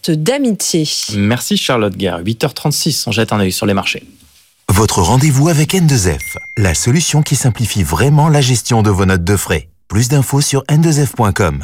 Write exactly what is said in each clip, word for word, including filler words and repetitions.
geste d'amitié. Merci Charlotte Guerre. huit heures trente-six, on jette un œil sur les marchés. Votre rendez-vous avec N deux F, la solution qui simplifie vraiment la gestion de vos notes de frais. Plus d'infos sur n deux f point com.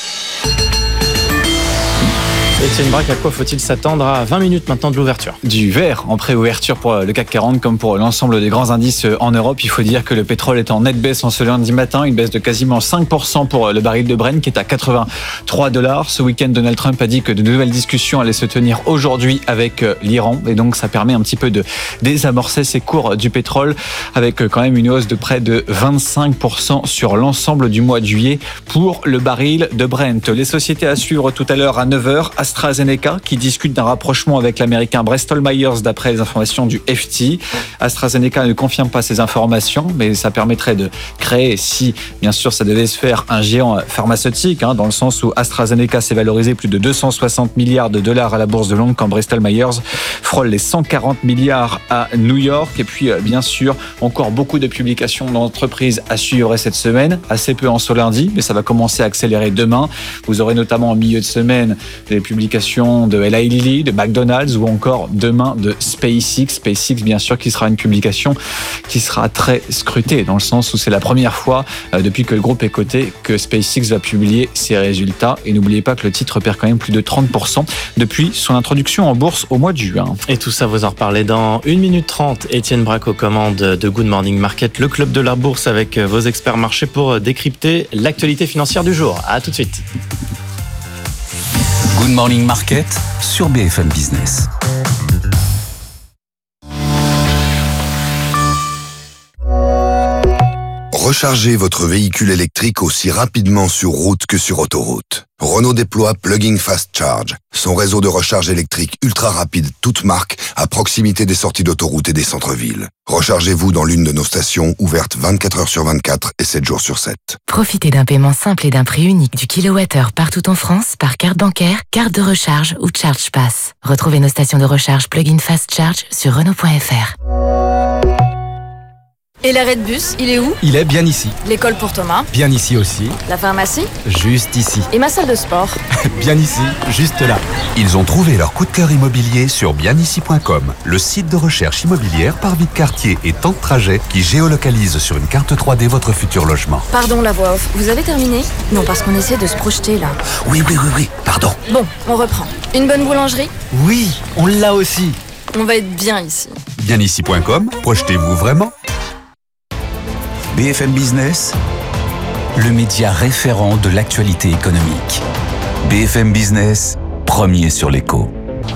Étienne Braque, à quoi faut-il s'attendre à vingt minutes maintenant de l'ouverture ? Du vert en préouverture pour le C A C quarante comme pour l'ensemble des grands indices en Europe. Il faut dire que le pétrole est en nette baisse en ce lundi matin, une baisse de quasiment cinq pour cent pour le baril de Brent qui est à quatre-vingt-trois dollars. Ce week-end, Donald Trump a dit que de nouvelles discussions allaient se tenir aujourd'hui avec l'Iran et donc ça permet un petit peu de désamorcer ces cours du pétrole avec quand même une hausse de près de vingt-cinq pour cent sur l'ensemble du mois de juillet pour le baril de Brent. Les sociétés à suivre tout à l'heure à neuf heures. AstraZeneca qui discute d'un rapprochement avec l'américain Bristol Myers d'après les informations du F T. AstraZeneca ne confirme pas ces informations, mais ça permettrait de créer, si bien sûr ça devait se faire, un géant pharmaceutique, hein, dans le sens où AstraZeneca s'est valorisé plus de deux cent soixante milliards de dollars à la bourse de Londres quand Bristol Myers frôle les cent quarante milliards à New York. Et puis bien sûr encore beaucoup de publications d'entreprises à suivre cette semaine, assez peu en ce lundi, mais ça va commencer à accélérer demain. Vous aurez notamment en milieu de semaine des publication de Eli Lilly, de McDonald's ou encore demain de SpaceX. SpaceX, bien sûr, qui sera une publication qui sera très scrutée dans le sens où c'est la première fois euh, depuis que le groupe est coté que SpaceX va publier ses résultats. Et n'oubliez pas que le titre perd quand même plus de trente pour cent depuis son introduction en bourse au mois de juin. Et tout ça, vous en reparlez dans une minute trente. Étienne Braque aux commandes de Good Morning Market, le club de la bourse avec vos experts marchés pour décrypter l'actualité financière du jour. À tout de suite. Good Morning Market sur B F M Business. Rechargez votre véhicule électrique aussi rapidement sur route que sur autoroute. Renault déploie Plug-in Fast Charge, son réseau de recharge électrique ultra rapide toute marque à proximité des sorties d'autoroute et des centres-villes. Rechargez-vous dans l'une de nos stations ouvertes vingt-quatre heures sur vingt-quatre et sept jours sur sept. Profitez d'un paiement simple et d'un prix unique du kilowattheure partout en France par carte bancaire, carte de recharge ou Charge Pass. Retrouvez nos stations de recharge Plug-in Fast Charge sur Renault point F R. Et l'arrêt de bus, il est où? Il est bien ici. L'école pour Thomas? Bien ici aussi. La pharmacie? Juste ici. Et ma salle de sport? Bien ici, juste là. Ils ont trouvé leur coup de cœur immobilier sur bien ici point com, le site de recherche immobilière par vie de quartier et temps de trajet qui géolocalise sur une carte trois D votre futur logement. Pardon la voix off, vous avez terminé? Non, parce qu'on essaie de se projeter là. Oui, oui, oui, oui, pardon. Bon, on reprend. Une bonne boulangerie? Oui, on l'a aussi. On va être bien ici. bien ici point com, projetez-vous vraiment? B F M Business, le média référent de l'actualité économique. B F M Business, premier sur l'écho.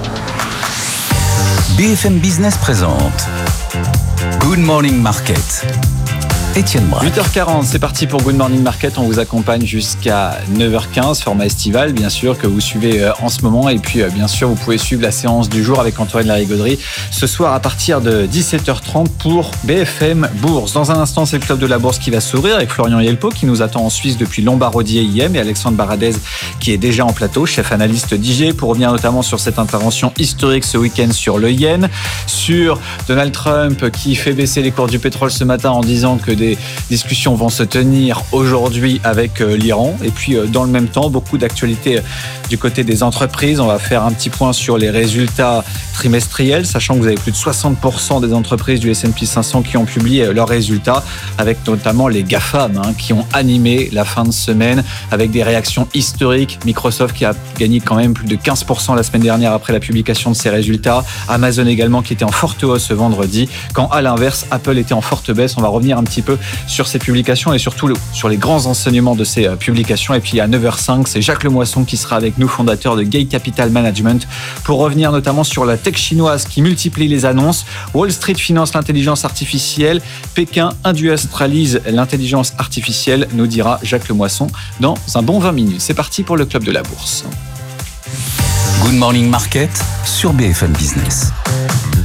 B F M Business présente Good Morning Market. Étienne Braque. huit heures quarante, c'est parti pour Good Morning Market. On vous accompagne jusqu'à neuf heures quinze, format estival, bien sûr, que vous suivez en ce moment. Et puis, bien sûr, vous pouvez suivre la séance du jour avec Antoine Larigauderie ce soir à partir de dix-sept heures trente pour B F M Bourse. Dans un instant, c'est le club de la bourse qui va s'ouvrir avec Florian Yelpo qui nous attend en Suisse depuis Lombardier I M et Alexandre Baradez qui est déjà en plateau, chef analyste d'I G, pour revenir notamment sur cette intervention historique ce week-end sur le yen, sur Donald Trump qui fait baisser les cours du pétrole ce matin en disant que des discussions vont se tenir aujourd'hui avec l'Iran. Et puis, dans le même temps, beaucoup d'actualités du côté des entreprises. On va faire un petit point sur les résultats trimestriels, sachant que vous avez plus de soixante pour cent des entreprises du S and P cinq cents qui ont publié leurs résultats, avec notamment les GAFAM hein, qui ont animé la fin de semaine avec des réactions historiques. Microsoft qui a gagné quand même plus de quinze pour cent la semaine dernière après la publication de ses résultats. Amazon également qui était en forte hausse ce vendredi, quand à l'inverse, Apple était en forte baisse. On va revenir un petit peu sur ces publications et surtout sur les grands enseignements de ces publications. Et puis à neuf heures cinq, c'est Jacques Lemoisson qui sera avec nous, fondateur de Gay Capital Management, pour revenir notamment sur la tech chinoise qui multiplie les annonces. Wall Street finance l'intelligence artificielle. Pékin industrialise l'intelligence artificielle, nous dira Jacques Lemoisson dans un bon vingt minutes. C'est parti pour le club de la bourse. Good Morning Market sur B F M Business.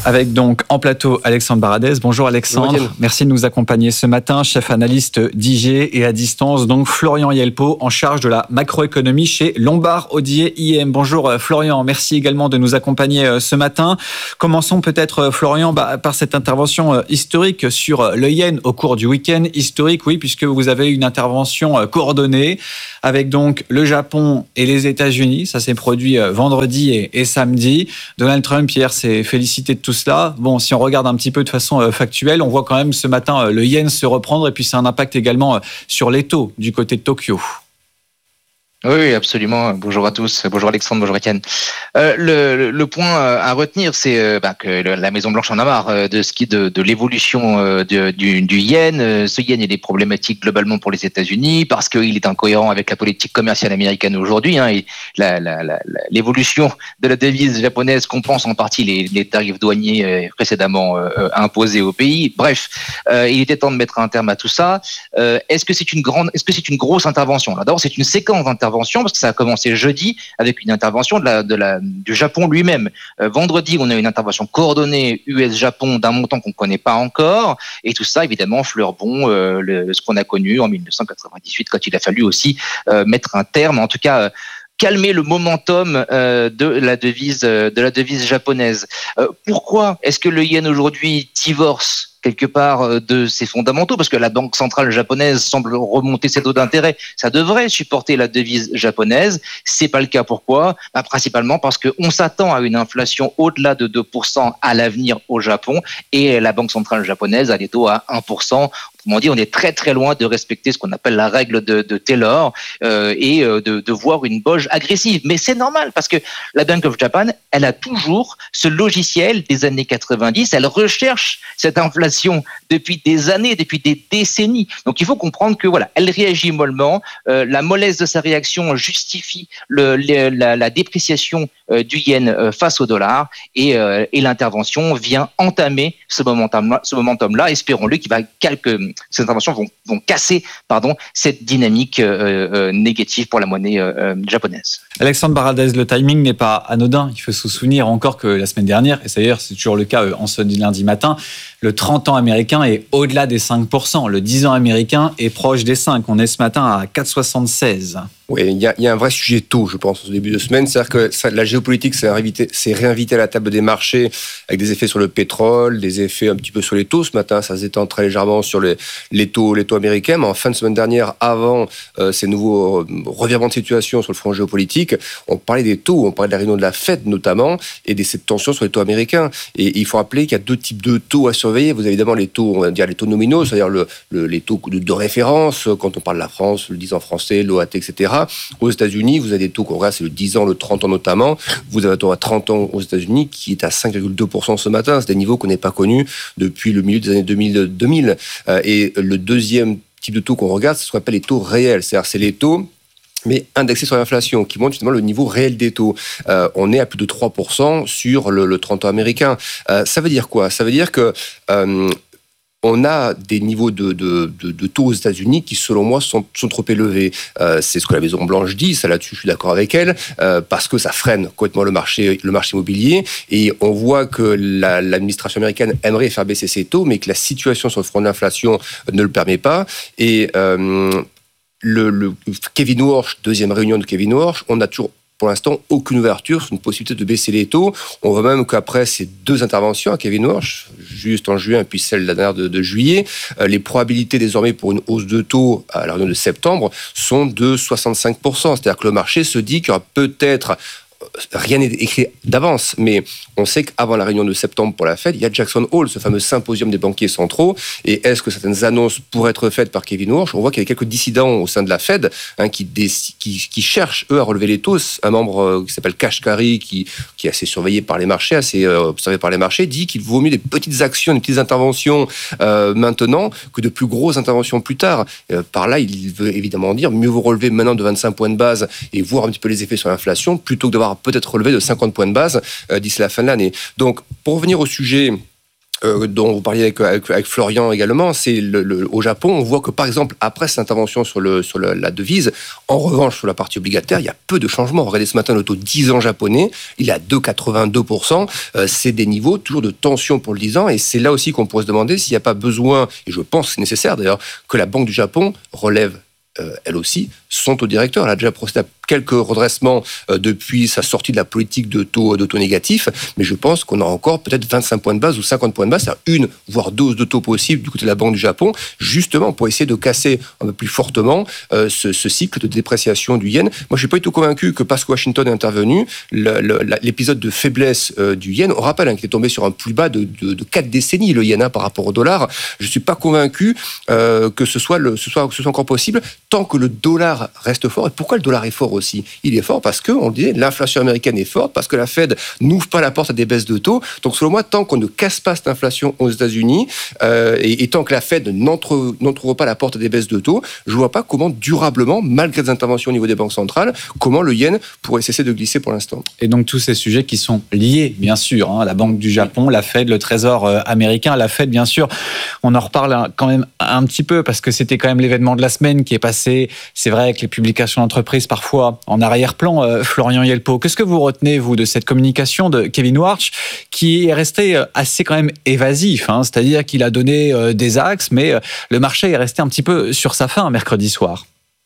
Avec donc en plateau Alexandre Baradez. Bonjour Alexandre, Bonjour. Merci de nous accompagner ce matin, chef analyste d'I G et à distance, donc Florian Yelpo en charge de la macroéconomie chez Lombard Odier I M. Bonjour Florian, merci également de nous accompagner ce matin. Commençons peut-être Florian bah, par cette intervention historique sur le yen au cours du week-end. Historique, oui, puisque vous avez eu une intervention coordonnée avec donc le Japon et les États-Unis. Ça s'est produit vendredi et, et samedi. Donald Trump hier s'est félicité de tout cela. Bon, si on regarde un petit peu de façon euh, factuelle, on voit quand même ce matin euh, le yen se reprendre et puis c'est un impact également euh, sur les taux du côté de Tokyo. Oui, absolument. Bonjour à tous. Bonjour Alexandre, bonjour Étienne. Euh, le, le point à retenir, c'est euh, bah, que la Maison-Blanche en a marre euh, de ce qui de, de l'évolution euh, de, du, du yen. Euh, ce yen, il est problématique globalement pour les États-Unis parce qu'il est incohérent avec la politique commerciale américaine aujourd'hui. Hein, et la, la, la, l'évolution de la devise japonaise compense en partie les, les tarifs douaniers euh, précédemment euh, imposés au pays. Bref, euh, il était temps de mettre un terme à tout ça. Euh, est-ce que c'est une grande, est-ce que c'est une grosse intervention? Là, d'abord, c'est une séquence d'interventions. Parce que ça a commencé jeudi avec une intervention de la, de la, du Japon lui-même. Euh, vendredi, on a une intervention coordonnée U S-Japon d'un montant qu'on ne connaît pas encore. Et tout ça, évidemment, fleur bon euh, le, ce qu'on a connu en dix-neuf cent quatre-vingt-dix-huit quand il a fallu aussi euh, mettre un terme, en tout cas euh, calmer le momentum euh, de la devise, euh, de la devise japonaise. Euh, pourquoi est-ce que le yen aujourd'hui divorce quelque part de ses fondamentaux, parce que la banque centrale japonaise semble remonter ses taux d'intérêt, ça devrait supporter la devise japonaise. C'est pas le cas. Pourquoi? Bah, principalement parce qu'on s'attend à une inflation au-delà de deux pour cent à l'avenir au Japon, et la banque centrale japonaise a des taux à un pour cent. Autrement dit, on est très très loin de respecter ce qu'on appelle la règle de, de Taylor euh, et euh, de, de voir une boge agressive. Mais c'est normal parce que la Bank of Japan, elle a toujours ce logiciel des années quatre-vingt-dix. Elle recherche cette inflation depuis des années, depuis des décennies. Donc il faut comprendre que voilà, elle réagit mollement. Euh, la mollesse de sa réaction justifie le, le, la, la dépréciation euh, du yen euh, face au dollar, et, euh, et l'intervention vient entamer ce momentum-là. Ce momentum-là, espérons-le, qui va quelques ces interventions vont, vont casser, pardon, cette dynamique euh, euh, négative pour la monnaie euh, japonaise. Alexandre Baradez, le timing n'est pas anodin. Il faut se souvenir encore que la semaine dernière, et d'ailleurs c'est toujours le cas en ce lundi matin, le trente ans américain est au-delà des cinq pour cent. Le dix ans américain est proche des cinq. On est ce matin à quatre virgule soixante-seize. Oui, il y, y a un vrai sujet tôt, je pense, au début de semaine. C'est-à-dire que ça, la géopolitique s'est réinvitée, s'est réinvitée à la table des marchés avec des effets sur le pétrole, des effets un petit peu sur les taux. Ce matin, ça s'étend très légèrement sur les, les, taux, les taux américains. Mais en fin de semaine dernière, avant euh, ces nouveaux revirements de situation sur le front géopolitique, on parlait des taux, on parlait de la réunion de la Fed notamment, et des cette tension sur les taux américains. Et il faut rappeler qu'il y a deux types de taux à surveiller. Vous avez évidemment les taux, on va dire les taux nominaux, c'est-à-dire le, le, les taux de, de référence, quand on parle de la France, le dix ans français, l'O A T, et cetera. Aux États-Unis, vous avez des taux qu'on regarde, c'est le dix ans, le trente ans notamment. Vous avez un taux à trente ans aux États-Unis qui est à cinq virgule deux pour cent ce matin. C'est des niveaux qu'on n'est pas connus depuis le milieu des années deux mille. Et le deuxième type de taux qu'on regarde, c'est ce qu'on appelle les taux réels. C'est-à-dire c'est les taux mais indexé sur l'inflation, qui montre justement le niveau réel des taux. Euh, on est à plus de trois pour cent sur le, le trente ans américain. Euh, ça veut dire quoi? Ça veut dire que euh, on a des niveaux de, de, de, de taux aux États-Unis qui, selon moi, sont, sont trop élevés. Euh, c'est ce que la Maison-Blanche dit, ça là-dessus, je suis d'accord avec elle, euh, parce que ça freine complètement le marché, le marché immobilier. Et on voit que la, l'administration américaine aimerait faire baisser ses taux, mais que la situation sur le front de l'inflation ne le permet pas. Et euh, le, le Kevin Warsh, deuxième réunion de Kevin Warsh, on a toujours pour l'instant, aucune ouverture sur une possibilité de baisser les taux. On voit même qu'après ces deux interventions à Kevin Warsh, juste en juin, puis celle de la dernière de, de juillet, euh, les probabilités désormais pour une hausse de taux à la réunion de septembre sont de soixante-cinq pour cent. C'est-à-dire que le marché se dit qu'il y aura peut-être... Rien n'est écrit d'avance, mais on sait qu'avant la réunion de septembre pour la Fed, il y a Jackson Hole, ce fameux symposium des banquiers centraux. Et est-ce que certaines annonces pourraient être faites par Kevin Warsh? On voit qu'il y a quelques dissidents au sein de la Fed hein, qui, qui, qui cherchent, eux, à relever les taux. Un membre euh, qui s'appelle Kashkari, qui, qui est assez surveillé par les marchés, assez euh, observé par les marchés, dit qu'il vaut mieux des petites actions, des petites interventions euh, maintenant que de plus grosses interventions plus tard. Euh, par là, il veut évidemment dire mieux vaut relever maintenant de vingt-cinq points de base et voir un petit peu les effets sur l'inflation plutôt que d'avoir peut-être relevé de cinquante points de base euh, d'ici la fin de l'année. Donc, pour revenir au sujet euh, dont vous parliez avec, avec, avec Florian également, c'est le, le, au Japon, on voit que par exemple, après cette intervention sur, le, sur le, la devise, en revanche, sur la partie obligataire, il y a peu de changements. Regardez ce matin le taux dix ans japonais, il est à deux virgule quatre-vingt-deux pour cent. Euh, c'est des niveaux toujours de tension pour le dix ans, et c'est là aussi qu'on pourrait se demander s'il n'y a pas besoin, et je pense que c'est nécessaire d'ailleurs, que la Banque du Japon relève Euh, elle aussi, son taux directeur. Elle a déjà procédé à quelques redressements euh, depuis sa sortie de la politique de taux, de taux négatif, mais je pense qu'on a encore peut-être vingt-cinq points de base ou cinquante points de base, c'est-à-dire une, voire deux hausses de taux possibles du côté de la Banque du Japon, justement pour essayer de casser un peu plus fortement euh, ce, ce cycle de dépréciation du yen. Moi, je ne suis pas du tout convaincu que parce que Washington est intervenu, le, le, l'épisode de faiblesse euh, du yen, on rappelle hein, qu'il est tombé sur un plus bas de, de, de quatre décennies, le yen hein, par rapport au dollar. Je ne suis pas convaincu euh, que ce soit, le, ce, soit, que ce soit encore possible tant que le dollar reste fort. Et pourquoi le dollar est fort aussi ? Il est fort parce que, on le disait, l'inflation américaine est forte, parce que la Fed n'ouvre pas la porte à des baisses de taux. Donc, selon moi, tant qu'on ne casse pas cette inflation aux États-Unis, euh, et, et tant que la Fed n'entre, n'entrouvre pas la porte à des baisses de taux, je ne vois pas comment, durablement, malgré des interventions au niveau des banques centrales, comment le yen pourrait cesser de glisser pour l'instant. Et donc, tous ces sujets qui sont liés, bien sûr, hein, la Banque du Japon, la Fed, le Trésor euh, américain, la Fed, bien sûr, on en reparle quand même un petit peu, parce que c'était quand même l'événement de la semaine qui est passé. C'est vrai avec les publications d'entreprise parfois en arrière-plan. Euh, Florian Yelpo, qu'est-ce que vous retenez, vous, de cette communication de Kevin Warsh, qui est resté assez quand même évasif, hein, c'est-à-dire qu'il a donné euh, des axes, mais euh, le marché est resté un petit peu sur sa faim mercredi soir.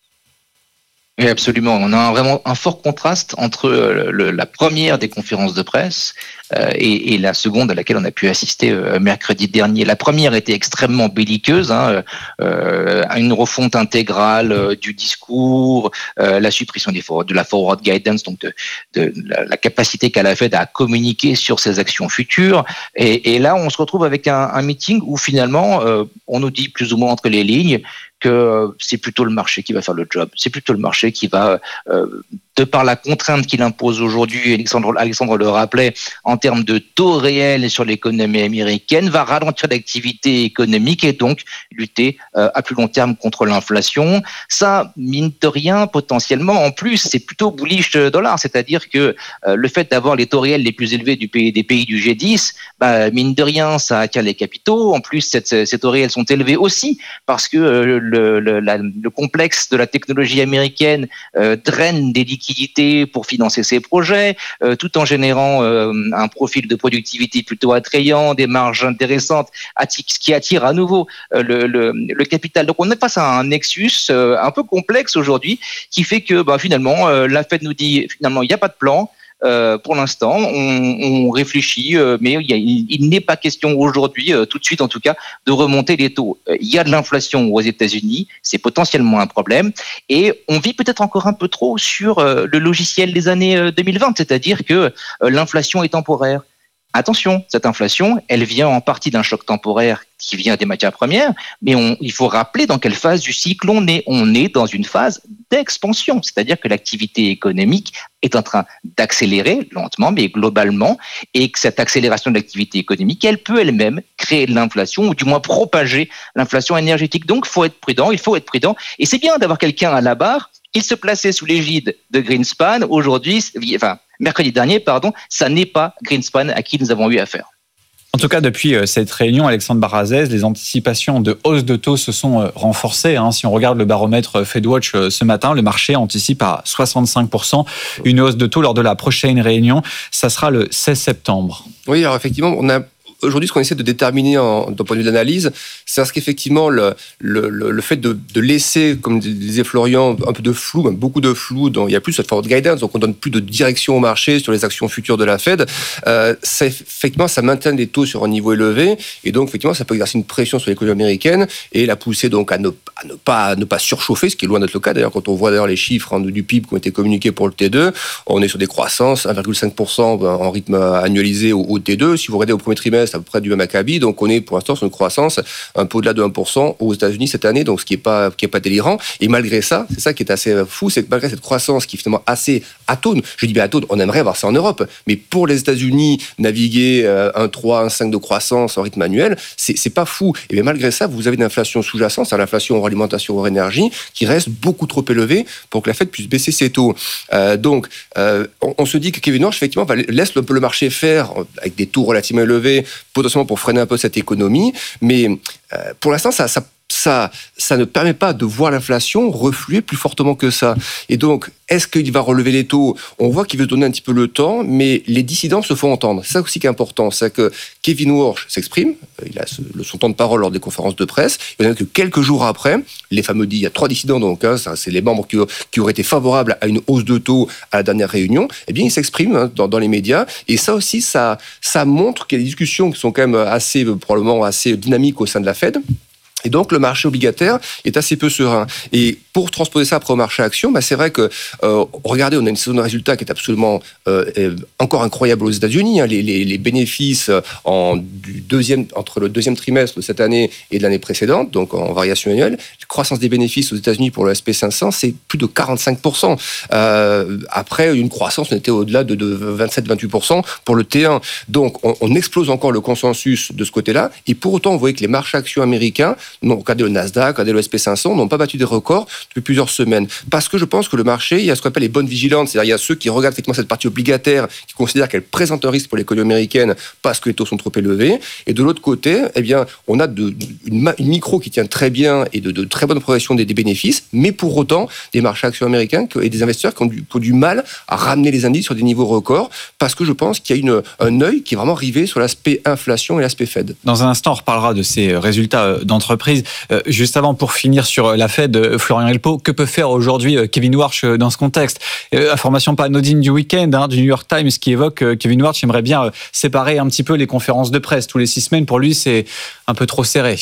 Oui, absolument. On a un, vraiment un fort contraste entre le, le, la première des conférences de presse euh, et, et la seconde à laquelle on a pu assister euh, mercredi dernier. La première était extrêmement belliqueuse, hein, euh, une refonte intégrale euh, du discours, euh, la suppression des for- de la forward guidance, donc de, de la, la capacité qu'a la Fed à communiquer sur ses actions futures. Et, et là, on se retrouve avec un, un meeting où finalement, euh, on nous dit plus ou moins entre les lignes que c'est plutôt le marché qui va faire le job. C'est plutôt le marché qui va, euh, de par la contrainte qu'il impose aujourd'hui, Alexandre, Alexandre le rappelait, en termes de taux réels sur l'économie américaine, va ralentir l'activité économique et donc lutter euh, à plus long terme contre l'inflation. Ça, mine de rien, potentiellement, en plus, c'est plutôt bullish dollar, c'est-à-dire que euh, le fait d'avoir les taux réels les plus élevés du pays, des pays du G dix, bah, mine de rien, ça attire les capitaux. En plus, cette, ces taux réels sont élevés aussi parce que euh, Le, le, la, le complexe de la technologie américaine euh, draine des liquidités pour financer ses projets, euh, tout en générant euh, un profil de productivité plutôt attrayant, des marges intéressantes, ce qui attire à nouveau euh, le, le, le capital. Donc on est face à un nexus euh, un peu complexe aujourd'hui qui fait que bah, finalement euh, la Fed nous dit finalement il n'y a pas de plan. Euh, pour l'instant, on, on réfléchit, euh, mais il, y a, il, il n'est pas question aujourd'hui, euh, tout de suite en tout cas, de remonter les taux. Euh, il y a de l'inflation aux États-Unis, c'est potentiellement un problème, et on vit peut-être encore un peu trop sur euh, le logiciel des années euh, deux mille vingt, c'est-à-dire que euh, l'inflation est temporaire. Attention, cette inflation, elle vient en partie d'un choc temporaire qui vient des matières premières, mais on, il faut rappeler dans quelle phase du cycle on est. On est dans une phase d'expansion, c'est-à-dire que l'activité économique est en train d'accélérer lentement, mais globalement, et que cette accélération de l'activité économique, elle peut elle-même créer de l'inflation, ou du moins propager l'inflation énergétique. Donc, il faut être prudent, il faut être prudent, et c'est bien d'avoir quelqu'un à la barre. Il se plaçait sous l'égide de Greenspan. Aujourd'hui, enfin, mercredi dernier, pardon, ça n'est pas Greenspan à qui nous avons eu affaire. En tout cas, depuis cette réunion, Alexandre Barazès, les anticipations de hausse de taux se sont renforcées. Si on regarde le baromètre FedWatch ce matin, le marché anticipe à soixante-cinq pour cent une hausse de taux lors de la prochaine réunion. Ça sera le seize septembre. Oui, alors effectivement, on a... Aujourd'hui, ce qu'on essaie de déterminer en, d'un point de vue de l'analyse, c'est ce qu'effectivement le, le, le fait de, de laisser, comme disait Florian, un peu de flou, même beaucoup de flou, dans, il n'y a plus cette forward guidance, donc on donne plus de direction au marché sur les actions futures de la Fed. Euh, ça, effectivement, ça maintient les taux sur un niveau élevé, et donc effectivement, ça peut exercer une pression sur l'économie américaine et la pousser donc à ne, à ne pas à ne pas surchauffer, ce qui est loin d'être le cas. D'ailleurs, quand on voit d'ailleurs les chiffres hein, du P I B qui ont été communiqués pour le T deux, on est sur des croissances un virgule cinq pour cent en rythme annualisé au, au T deux. Si vous regardez au premier trimestre, à peu près du même acabit, donc on est pour l'instant sur une croissance un peu au-delà de un pour cent aux États-Unis cette année, donc ce qui est pas qui est pas délirant. Et malgré ça, c'est ça qui est assez fou, c'est que malgré cette croissance qui est finalement assez atone, je dis bien atone, on aimerait avoir ça en Europe, mais pour les États-Unis naviguer un virgule trois, un virgule cinq de croissance en rythme annuel, c'est c'est pas fou. Et bien malgré ça, vous avez une inflation sous-jacente, c'est l'inflation hors alimentation, hors énergie, qui reste beaucoup trop élevée pour que la Fed puisse baisser ses taux. Euh, donc, euh, on, on se dit que Kevin Warsh effectivement va, laisse un peu le marché faire avec des taux relativement élevés potentiellement pour freiner un peu cette économie. Mais euh, pour l'instant, ça, ça Ça, ça ne permet pas de voir l'inflation refluer plus fortement que ça. Et donc, est-ce qu'il va relever les taux ? On voit qu'il veut donner un petit peu le temps, mais les dissidents se font entendre. C'est ça aussi qui est important. C'est que Kevin Warsh s'exprime, il a son temps de parole lors des conférences de presse, il n'y en a que quelques jours après, les fameux dits, il y a trois dissidents, donc hein, ça, c'est les membres qui, qui auraient été favorables à une hausse de taux à la dernière réunion, eh bien, ils s'expriment hein, dans, dans les médias, et ça aussi, ça, ça montre qu'il y a des discussions qui sont quand même assez, probablement assez dynamiques au sein de la Fed. Et donc, le marché obligataire est assez peu serein. Et pour transposer ça après au marché action, bah, c'est vrai que, euh, regardez, on a une saison de résultats qui est absolument euh, encore incroyable aux États-Unis. Hein. Les, les, les bénéfices en, du deuxième, entre le deuxième trimestre de cette année et de l'année précédente, donc en variation annuelle, la croissance des bénéfices aux États-Unis pour le S and P cinq cents, c'est plus de quarante-cinq pour cent. Euh, après, une croissance, on était au-delà de, de vingt-sept à vingt-huit pour cent pour le T un. Donc, on, on explose encore le consensus de ce côté-là. Et pour autant, vous voyez que les marchés actions américains, non, regardez le Nasdaq, regardez le S and P cinq cents, n'ont pas battu des records depuis plusieurs semaines. Parce que je pense que le marché, il y a ce qu'on appelle les bonnes vigilantes, c'est-à-dire il y a ceux qui regardent effectivement cette partie obligataire, qui considèrent qu'elle présente un risque pour l'économie américaine parce que les taux sont trop élevés. Et de l'autre côté, eh bien, on a de, une, une micro qui tient très bien et de, de très bonne progression des, des bénéfices, mais pour autant, des marchés actions américains et des investisseurs qui ont, du, qui ont du mal à ramener les indices sur des niveaux records, parce que je pense qu'il y a une, un œil qui est vraiment rivé sur l'aspect inflation et l'aspect Fed. Dans un instant, on reparlera de ces résultats d'entreprise. Euh, juste avant, pour finir sur la Fed, Florian Helpo, que peut faire aujourd'hui Kevin Warsh dans ce contexte ? euh, Information pas anodine du week-end, hein, du New York Times, qui évoque que Kevin Warsh aimerait bien séparer un petit peu les conférences de presse. Tous les six semaines, pour lui, c'est un peu trop serré.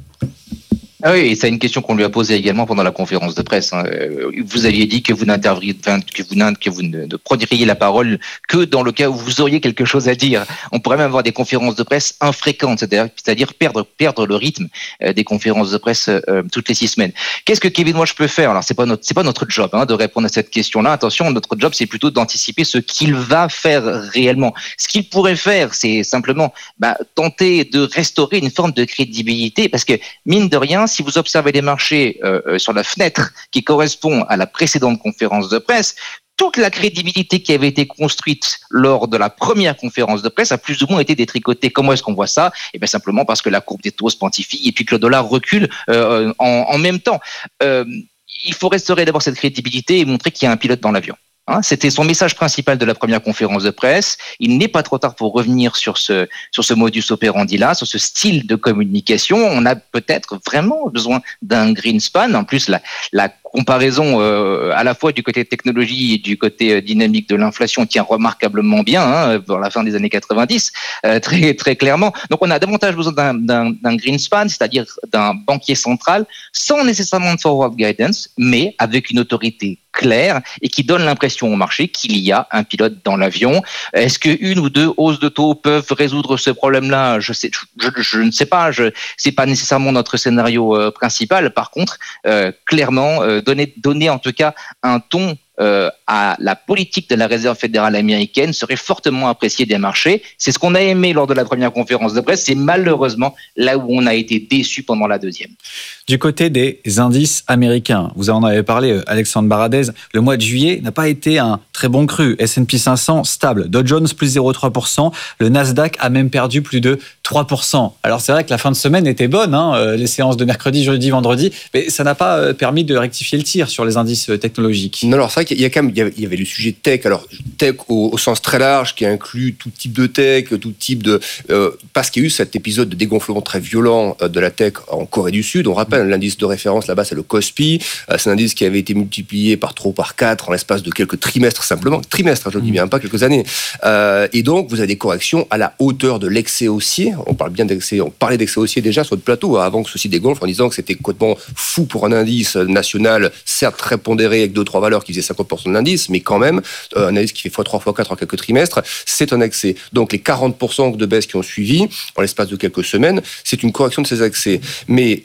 Ah oui, et c'est une question qu'on lui a posée également pendant la conférence de presse. Hein. Vous aviez dit que vous n'interveniez, enfin, que vous, que vous ne prendriez la parole que dans le cas où vous auriez quelque chose à dire. On pourrait même avoir des conférences de presse infréquentes, c'est-à-dire, c'est-à-dire perdre, perdre le rythme des conférences de presse euh, toutes les six semaines. Qu'est-ce que Kevin Warsh peut faire ? Alors, c'est pas notre, c'est pas notre job hein, de répondre à cette question-là. Attention, notre job, c'est plutôt d'anticiper ce qu'il va faire réellement. Ce qu'il pourrait faire, c'est simplement bah, tenter de restaurer une forme de crédibilité, parce que mine de rien, si vous observez les marchés euh, sur la fenêtre qui correspond à la précédente conférence de presse, toute la crédibilité qui avait été construite lors de la première conférence de presse a plus ou moins été détricotée. Comment est-ce qu'on voit ça ? Eh bien simplement parce que la courbe des taux se quantifie et puis que le dollar recule euh, en, en même temps. Euh, il faut restaurer d'abord cette crédibilité et montrer qu'il y a un pilote dans l'avion. Hein, c'était son message principal de la première conférence de presse. Il n'est pas trop tard pour revenir sur ce sur ce modus operandi-là, sur ce style de communication. On a peut-être vraiment besoin d'un Greenspan. En plus, la, la comparaison euh, à la fois du côté technologie et du côté euh, dynamique de l'inflation tient remarquablement bien hein, vers la fin des années quatre-vingt-dix, euh, très très clairement. Donc, on a davantage besoin d'un, d'un, d'un Greenspan, c'est-à-dire d'un banquier central, sans nécessairement de forward guidance, mais avec une autorité claire et qui donne l'impression au marché qu'il y a un pilote dans l'avion. Est-ce que une ou deux hausses de taux peuvent résoudre ce problème-là ? Je sais, je, je, je ne sais pas. Je, c'est pas nécessairement notre scénario euh, principal. Par contre, euh, clairement, euh, donner, donner en tout cas un ton euh, à la politique de la Réserve fédérale américaine serait fortement apprécié des marchés. C'est ce qu'on a aimé lors de la première conférence de presse. C'est malheureusement là où on a été déçu pendant la deuxième. Du côté des indices américains, vous en avez parlé, Alexandre Baradez, le mois de juillet n'a pas été un très bon cru. S and P cinq cents stable, Dow Jones plus zéro virgule trois pour cent, le Nasdaq a même perdu plus de trois pour cent. Alors c'est vrai que la fin de semaine était bonne, hein, les séances de mercredi, jeudi, vendredi, mais ça n'a pas permis de rectifier le tir sur les indices technologiques. Non, alors c'est vrai qu'il y a quand même, il y avait le sujet tech, alors tech au, au sens très large, qui inclut tout type de tech, tout type de... Euh, parce qu'il y a eu cet épisode de dégonflement très violent de la tech en Corée du Sud, on rappelle, l'indice de référence là-bas, c'est le Kospi. C'est un indice qui avait été multiplié par trois ou par quatre en l'espace de quelques trimestres simplement. Trimestres, je ne dis bien pas quelques années. Euh, et donc, vous avez des corrections à la hauteur de l'excès haussier. On parle bien d'excès, on parlait d'excès haussier déjà sur le plateau, avant que ceci dégonfle, en disant que c'était complètement fou pour un indice national, certes très pondéré avec deux ou trois valeurs qui faisaient cinquante pour cent de l'indice, mais quand même, un indice qui fait fois trois, fois quatre en quelques trimestres, c'est un excès. Donc, les quarante pour cent de baisse qui ont suivi, en l'espace de quelques semaines, c'est une correction de ces excès. Mais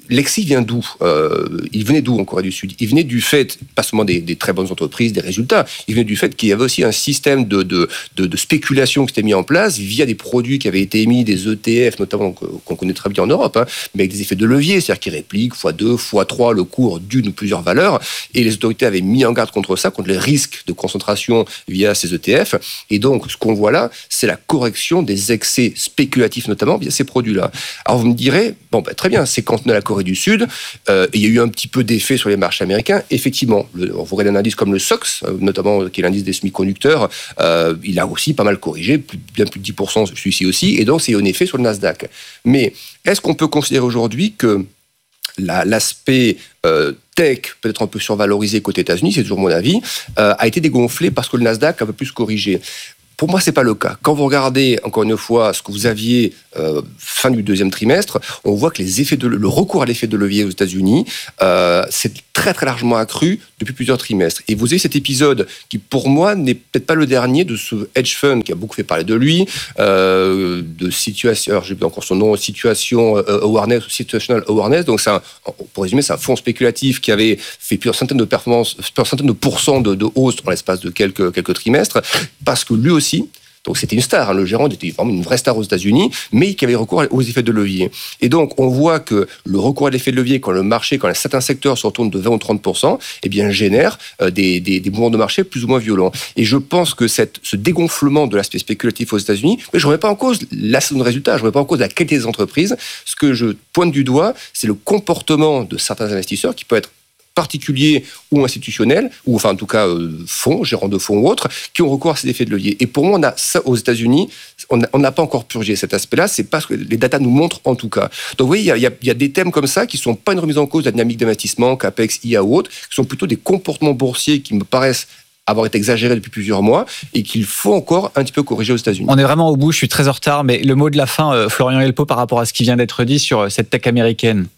l'excès vient d'où euh, Il venait d'où en Corée du Sud? Il venait du fait, pas seulement des, des très bonnes entreprises, des résultats, il venait du fait qu'il y avait aussi un système de, de, de, de spéculation qui s'était mis en place via des produits qui avaient été émis, des E T F notamment, qu'on connaît très bien en Europe, hein, mais avec des effets de levier, c'est-à-dire qui répliquent fois deux, fois trois le cours d'une ou plusieurs valeurs, et les autorités avaient mis en garde contre ça, contre les risques de concentration via ces E T F, et donc ce qu'on voit là, c'est la correction des excès spéculatifs, notamment via ces produits-là. Alors vous me direz, bon ben, très bien, c'est quand on a la Corée du Sud, euh, il y a eu un petit peu d'effet sur les marchés américains, effectivement, le, on voit un indice comme le S O X, notamment qui est l'indice des semi-conducteurs, euh, il a aussi pas mal corrigé, plus, bien plus de dix pour cent celui-ci aussi, et donc c'est un effet sur le Nasdaq. Mais est-ce qu'on peut considérer aujourd'hui que la, l'aspect euh, tech, peut-être un peu survalorisé côté États-Unis, c'est toujours mon avis, euh, a été dégonflé parce que le Nasdaq a un peu plus corrigé? Pour moi, c'est pas le cas. Quand vous regardez, encore une fois, ce que vous aviez euh, fin du deuxième trimestre, on voit que les effets de, le recours à l'effet de levier aux États-Unis, euh, c'est très très largement accru depuis plusieurs trimestres. Et vous avez cet épisode qui, pour moi, n'est peut-être pas le dernier de ce hedge fund qui a beaucoup fait parler de lui, euh, de situation, alors j'ai plus encore son nom, situation euh, awareness ou situational awareness. Donc, c'est un, pour résumer, c'est un fonds spéculatif qui avait fait plusieurs centaines de performances, plusieurs centaines de pourcents de, de hausse dans l'espace de quelques quelques trimestres, parce que lui aussi. Donc c'était une star, hein. Le gérant était vraiment une vraie star aux États-Unis, mais qui avait recours aux effets de levier. Et donc on voit que le recours à l'effet de levier, quand le marché, quand certains secteurs se retournent de vingt ou trente pour cent, eh bien génère euh, des, des, des mouvements de marché plus ou moins violents. Et je pense que cette, ce dégonflement de l'aspect spéculatif aux États-Unis, mais je ne remets pas en cause la saison de résultats, je ne remets pas en cause la qualité des entreprises. Ce que je pointe du doigt, c'est le comportement de certains investisseurs qui peut être particuliers ou institutionnels, ou enfin en tout cas euh, fonds, gérants de fonds ou autres, qui ont recours à ces effets de levier. Et pour moi, on a ça aux États-Unis, on n'a pas encore purgé cet aspect-là, c'est parce que les datas nous montrent en tout cas. Donc vous voyez, il y, y, y a des thèmes comme ça qui ne sont pas une remise en cause de la dynamique d'investissement, CAPEX, I A ou autres, qui sont plutôt des comportements boursiers qui me paraissent avoir été exagérés depuis plusieurs mois et qu'il faut encore un petit peu corriger aux États-Unis. On est vraiment au bout, je suis très en retard, mais le mot de la fin, euh, Florian Helpeau, par rapport à ce qui vient d'être dit sur cette tech américaine.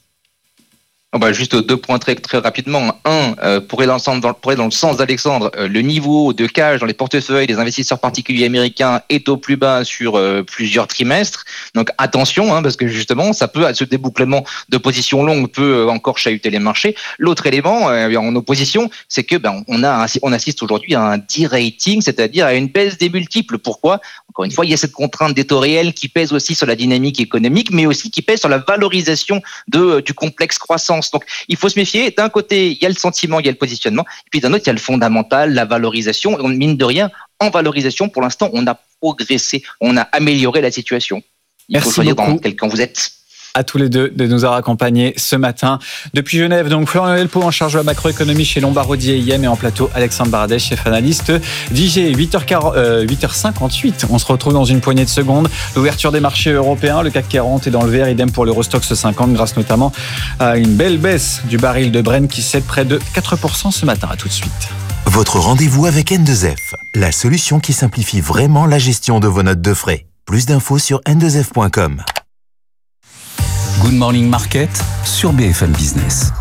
Oh bah juste deux points très très rapidement. Un, euh, pour aller dans le sens, dans, pour aller dans le sens d'Alexandre, euh, le niveau de cash dans les portefeuilles des investisseurs particuliers américains est au plus bas sur euh, plusieurs trimestres. Donc attention, hein, parce que justement, ça peut, ce débouclement de positions longues peut euh, encore chahuter les marchés. L'autre élément, euh, en opposition, c'est que ben on a on assiste aujourd'hui à un de-rating, c'est-à-dire à une baisse des multiples. Pourquoi? Encore une fois, il y a cette contrainte des taux réels qui pèse aussi sur la dynamique économique, mais aussi qui pèse sur la valorisation de du complexe croissance. Donc, il faut se méfier. D'un côté, il y a le sentiment, il y a le positionnement. Et puis d'un autre, il y a le fondamental, la valorisation. Et on, mine de rien, en valorisation, pour l'instant, on a progressé, on a amélioré la situation. Il Merci faut choisir beaucoup. dans quel camp vous êtes. À tous les deux de nous avoir accompagnés ce matin. Depuis Genève, donc Florian Helpeau en charge de la macroéconomie chez Lombard Odier I M et en plateau Alexandre Baradès, chef analyste d'I G. huit heures cinquante-huit. On se retrouve dans une poignée de secondes. L'ouverture des marchés européens, le C A C quarante est dans le vert, idem pour l'Eurostoxx cinquante, grâce notamment à une belle baisse du baril de Brent qui cède près de quatre pour cent ce matin. À tout de suite. Votre rendez-vous avec N deux F, la solution qui simplifie vraiment la gestion de vos notes de frais. Plus d'infos sur N deux F point com. Good Morning Market sur B F M Business.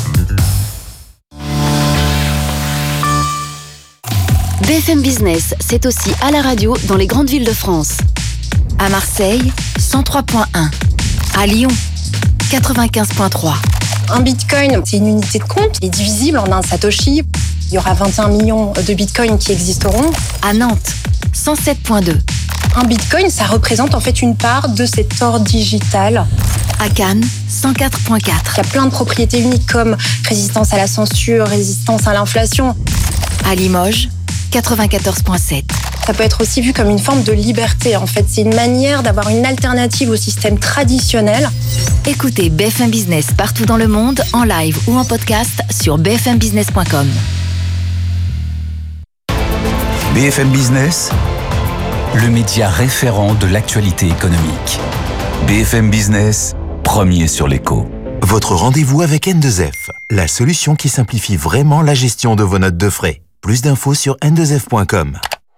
B F M Business, c'est aussi à la radio dans les grandes villes de France. À Marseille, cent trois virgule un. À Lyon, quatre-vingt-quinze virgule trois. Un bitcoin, c'est une unité de compte qui est divisible en un satoshi. Il y aura vingt et un millions de bitcoins qui existeront. À Nantes, cent sept virgule deux. Un bitcoin, ça représente en fait une part de cet or digital. À Cannes, cent quatre virgule quatre. Il y a plein de propriétés uniques comme résistance à la censure, résistance à l'inflation. À Limoges, quatre-vingt-quatorze virgule sept. Ça peut être aussi vu comme une forme de liberté. En fait, c'est une manière d'avoir une alternative au système traditionnel. Écoutez B F M Business partout dans le monde, en live ou en podcast sur b f m business point com. B F M Business, le média référent de l'actualité économique. B F M Business, premier sur l'écho. Votre rendez-vous avec N deux F, la solution qui simplifie vraiment la gestion de vos notes de frais. Plus d'infos sur N deux F point com.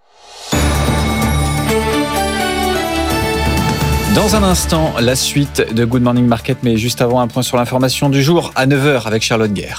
Dans un instant, la suite de Good Morning Market, mais juste avant, un point sur l'information du jour à neuf heures avec Charlotte Guerre.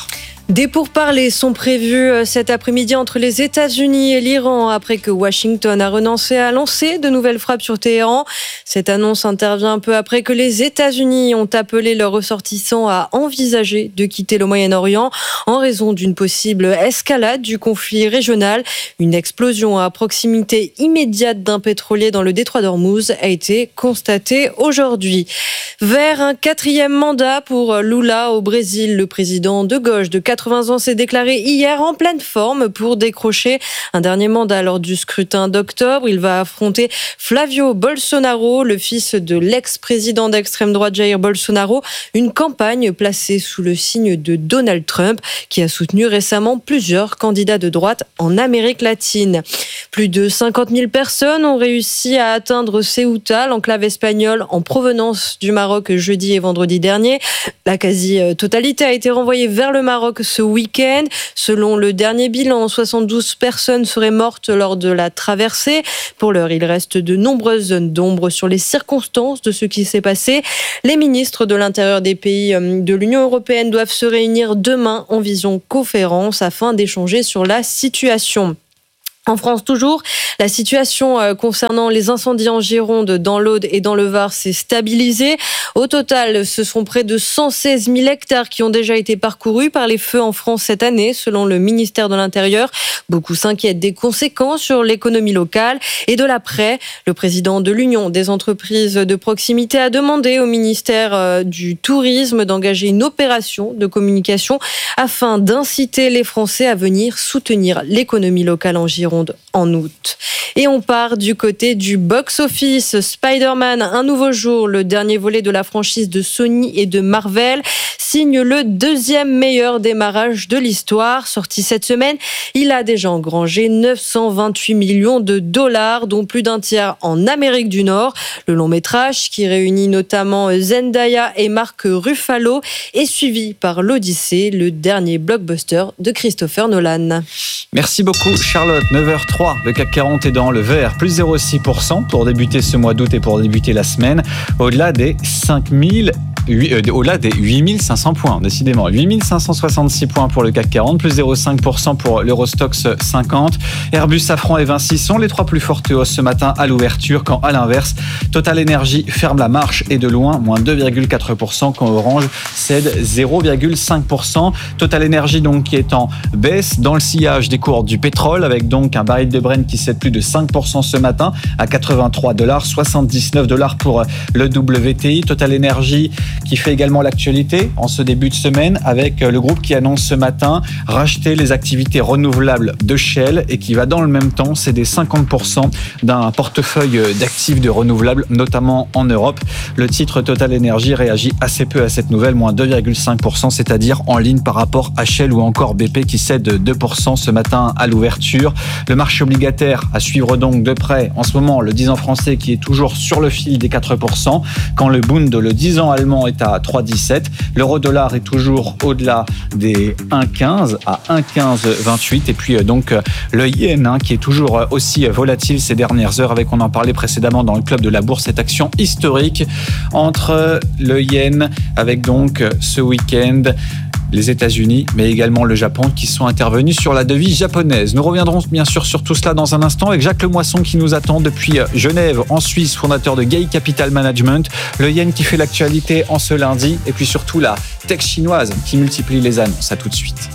Des pourparlers sont prévus cet après-midi entre les États-Unis et l'Iran après que Washington a renoncé à lancer de nouvelles frappes sur Téhéran. Cette annonce intervient un peu après que les États-Unis ont appelé leurs ressortissants à envisager de quitter le Moyen-Orient en raison d'une possible escalade du conflit régional. Une explosion à proximité immédiate d'un pétrolier dans le détroit d'Ormuz a été constatée aujourd'hui. Vers un quatrième mandat pour Lula au Brésil, le président de gauche de quatre-vingts ans s'est déclaré hier en pleine forme pour décrocher un dernier mandat lors du scrutin d'octobre. Il va affronter Flavio Bolsonaro, le fils de l'ex-président d'extrême droite Jair Bolsonaro, une campagne placée sous le signe de Donald Trump qui a soutenu récemment plusieurs candidats de droite en Amérique latine. Plus de cinquante mille personnes ont réussi à atteindre Ceuta, l'enclave espagnole en provenance du Maroc jeudi et vendredi dernier. La quasi-totalité a été renvoyée vers le Maroc ce week-end. Selon le dernier bilan, soixante-douze personnes seraient mortes lors de la traversée. Pour l'heure, il reste de nombreuses zones d'ombre sur les circonstances de ce qui s'est passé. Les ministres de l'Intérieur des pays de l'Union européenne doivent se réunir demain en visioconférence afin d'échanger sur la situation. En France toujours, la situation concernant les incendies en Gironde, dans l'Aude et dans le Var s'est stabilisée. Au total, ce sont près de cent seize mille hectares qui ont déjà été parcourus par les feux en France cette année, selon le ministère de l'Intérieur. Beaucoup s'inquiètent des conséquences sur l'économie locale et de l'après. Le président de l'Union des entreprises de proximité a demandé au ministère du Tourisme d'engager une opération de communication afin d'inciter les Français à venir soutenir l'économie locale en Gironde en août. Et on part du côté du box-office. Spider-Man, un nouveau jour, le dernier volet de la franchise de Sony et de Marvel, signe le deuxième meilleur démarrage de l'histoire. Sorti cette semaine, il a déjà engrangé neuf cent vingt-huit millions de dollars, dont plus d'un tiers en Amérique du Nord. Le long métrage, qui réunit notamment Zendaya et Mark Ruffalo, est suivi par l'Odyssée, le dernier blockbuster de Christopher Nolan. Merci beaucoup Charlotte. neuf heures trois, le C A C quarante est dans le vert, plus zéro virgule six pour cent pour débuter ce mois d'août et pour débuter la semaine, au-delà des cinq mille, euh, au-delà des huit mille cinq cents points, décidément. huit mille cinq cent soixante-six points pour le C A C quarante, plus zéro virgule cinq pour cent pour l'Eurostoxx cinquante. Airbus, Safran et Vinci sont les trois plus fortes hausses ce matin à l'ouverture, quand à l'inverse, Total Energy ferme la marche et de loin, moins deux virgule quatre pour cent, quand Orange cède zéro virgule cinq pour cent. Total Energy donc qui est en baisse dans le sillage des cours du pétrole, avec donc un baril de Brent qui cède plus de cinq pour cent ce matin à quatre-vingt-trois dollars, soixante-dix-neuf dollars pour le W T I. Total Energy qui fait également l'actualité en ce début de semaine avec le groupe qui annonce ce matin racheter les activités renouvelables de Shell et qui va dans le même temps céder cinquante pour cent d'un portefeuille d'actifs de renouvelables, notamment en Europe. Le titre Total Energy réagit assez peu à cette nouvelle, moins deux virgule cinq pour cent, c'est-à-dire en ligne par rapport à Shell ou encore B P qui cède deux pour cent ce matin à l'ouverture. Le marché obligataire à suivre donc de près. En ce moment, le dix ans français qui est toujours sur le fil des quatre pour cent, quand le Bund, le dix ans allemand, est à trois virgule dix-sept. L'euro-dollar est toujours au-delà des un virgule quinze à un virgule quinze vingt-huit. Et puis donc le yen hein, qui est toujours aussi volatile ces dernières heures, avec, on en parlait précédemment dans le club de la bourse, cette action historique entre le yen, avec donc ce week-end les États-Unis, mais également le Japon qui sont intervenus sur la devise japonaise. Nous reviendrons bien sûr sur tout cela dans un instant avec Jacques Lemoisson qui nous attend depuis Genève, en Suisse, fondateur de Gay Capital Management. Le yen qui fait l'actualité en ce lundi, et puis surtout la tech chinoise qui multiplie les annonces. À tout de suite.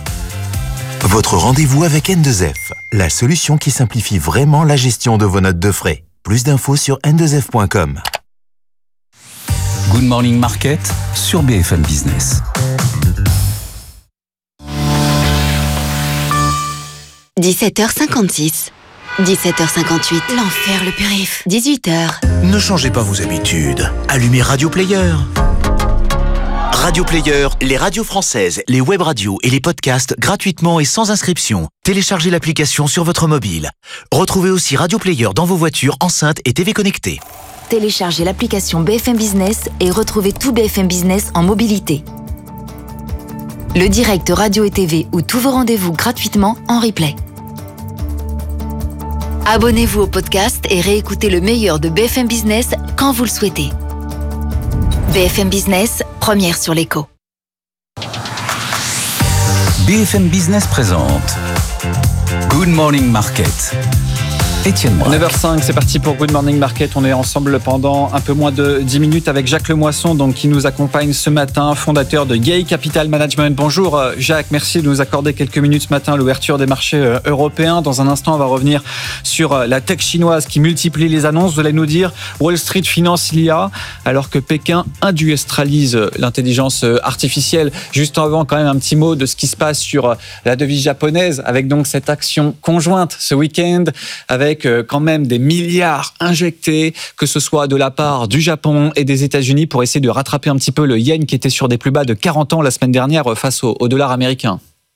Votre rendez-vous avec N deux F, la solution qui simplifie vraiment la gestion de vos notes de frais. Plus d'infos sur N deux F point com. Good Morning Market sur B F M Business. dix-sept heures cinquante-six. dix-sept heures cinquante-huit. L'enfer, le périph'. dix-huit heures. Ne changez pas vos habitudes. Allumez Radio Player. Radio Player, les radios françaises, les web radios et les podcasts gratuitement et sans inscription. Téléchargez l'application sur votre mobile. Retrouvez aussi Radio Player dans vos voitures, enceintes et T V connectées. Téléchargez l'application B F M Business et retrouvez tout B F M Business en mobilité. Le direct radio et T V ou tous vos rendez-vous gratuitement en replay. Abonnez-vous au podcast et réécoutez le meilleur de B F M Business quand vous le souhaitez. B F M Business, première sur l'écho. B B F M Business présente Good Morning Market. Étienne Braque. neuf heures cinq, c'est parti pour Good Morning Market. On est ensemble pendant un peu moins de dix minutes avec Jacques Lemoisson, donc, qui nous accompagne ce matin, fondateur de Gay Capital Management. Bonjour Jacques, merci de nous accorder quelques minutes ce matin à l'ouverture des marchés européens. Dans un instant, on va revenir sur la tech chinoise qui multiplie les annonces. Vous allez nous dire, Wall Street finance l'I A alors que Pékin industrialise l'intelligence artificielle. Juste avant, quand même, un petit mot de ce qui se passe sur la devise japonaise avec donc cette action conjointe ce week-end avec avec quand même des milliards injectés, que ce soit de la part du Japon et des États-Unis pour essayer de rattraper un petit peu le yen qui était sur des plus bas de quarante ans la semaine dernière face au, au dollar américain.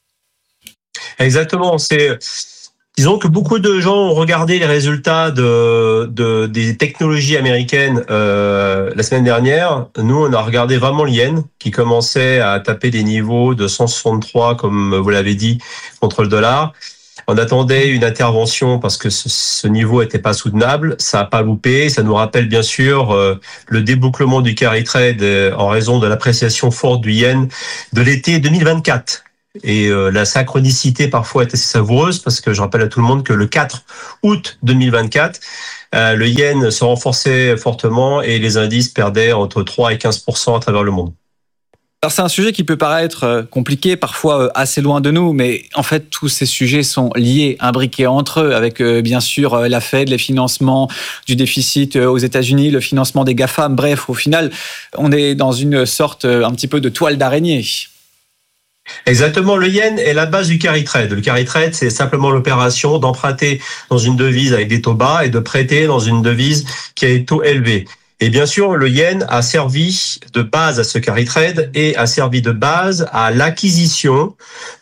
Exactement. C'est, disons que beaucoup de gens ont regardé les résultats de, de des technologies américaines euh, la semaine dernière. Nous, on a regardé vraiment le yen qui commençait à taper des niveaux de cent soixante-trois, comme vous l'avez dit, contre le dollar. On attendait une intervention parce que ce, ce niveau n'était pas soutenable. Ça n'a pas loupé. Ça nous rappelle bien sûr euh, le débouclement du carry trade euh, en raison de l'appréciation forte du yen de l'été deux mille vingt-quatre. Et euh, la synchronicité parfois est assez savoureuse parce que je rappelle à tout le monde que le quatre août deux mille vingt-quatre, euh, le yen se renforçait fortement et les indices perdaient entre trois et quinze pour cent à travers le monde. Alors c'est un sujet qui peut paraître compliqué, parfois assez loin de nous, mais en fait tous ces sujets sont liés, imbriqués entre eux, avec bien sûr la Fed, les financements du déficit aux États-Unis, le financement des GAFAM. Bref, au final, on est dans une sorte un petit peu de toile d'araignée. Exactement, le yen est la base du carry trade. Le carry trade, c'est simplement l'opération d'emprunter dans une devise avec des taux bas et de prêter dans une devise qui a des taux élevés. Et bien sûr, le yen a servi de base à ce carry trade et a servi de base à l'acquisition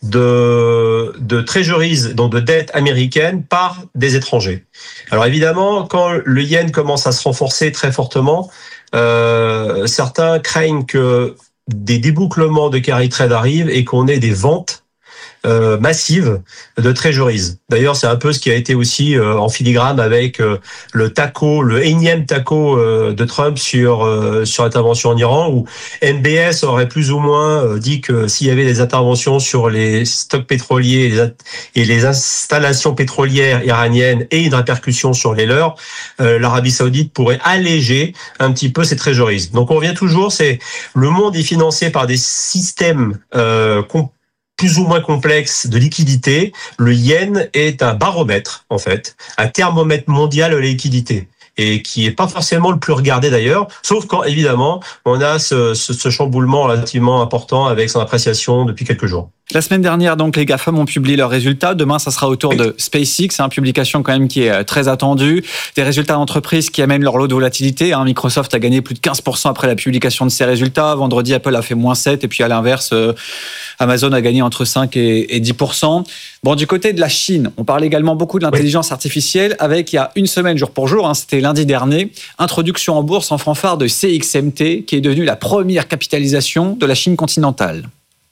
de, de treasuries, donc de dettes américaines par des étrangers. Alors évidemment, quand le yen commence à se renforcer très fortement, euh, certains craignent que des débouclements de carry trade arrivent et qu'on ait des ventes Euh, massive de treasuries. D'ailleurs, c'est un peu ce qui a été aussi euh, en filigrane avec euh, le taco, le énième taco euh, de Trump sur euh, sur l'intervention en Iran, où M B S aurait plus ou moins euh, dit que s'il y avait des interventions sur les stocks pétroliers et les, et les installations pétrolières iraniennes et une répercussion sur les leurs, euh, l'Arabie Saoudite pourrait alléger un petit peu ses treasuries. Donc on revient toujours, c'est le monde est financé par des systèmes euh, complexes, plus ou moins complexe de liquidité. Le yen est un baromètre, en fait, un thermomètre mondial de la liquidité, et qui est pas forcément le plus regardé d'ailleurs, sauf quand, évidemment, on a ce, ce, ce chamboulement relativement important avec son appréciation depuis quelques jours. La semaine dernière, donc, les GAFAM ont publié leurs résultats. Demain, ça sera au tour de SpaceX. C'est une publication quand même qui est très attendue. Des résultats d'entreprises qui amènent leur lot de volatilité. Microsoft a gagné plus de quinze pour cent après la publication de ses résultats. Vendredi, Apple a fait moins sept. Et puis, à l'inverse, Amazon a gagné entre cinq et dix pour cent. Bon, du côté de la Chine, on parle également beaucoup de l'intelligence oui. artificielle avec, il y a une semaine, jour pour jour, hein, c'était lundi dernier, introduction en bourse en fanfare de C X M T, qui est devenue la première capitalisation de la Chine continentale.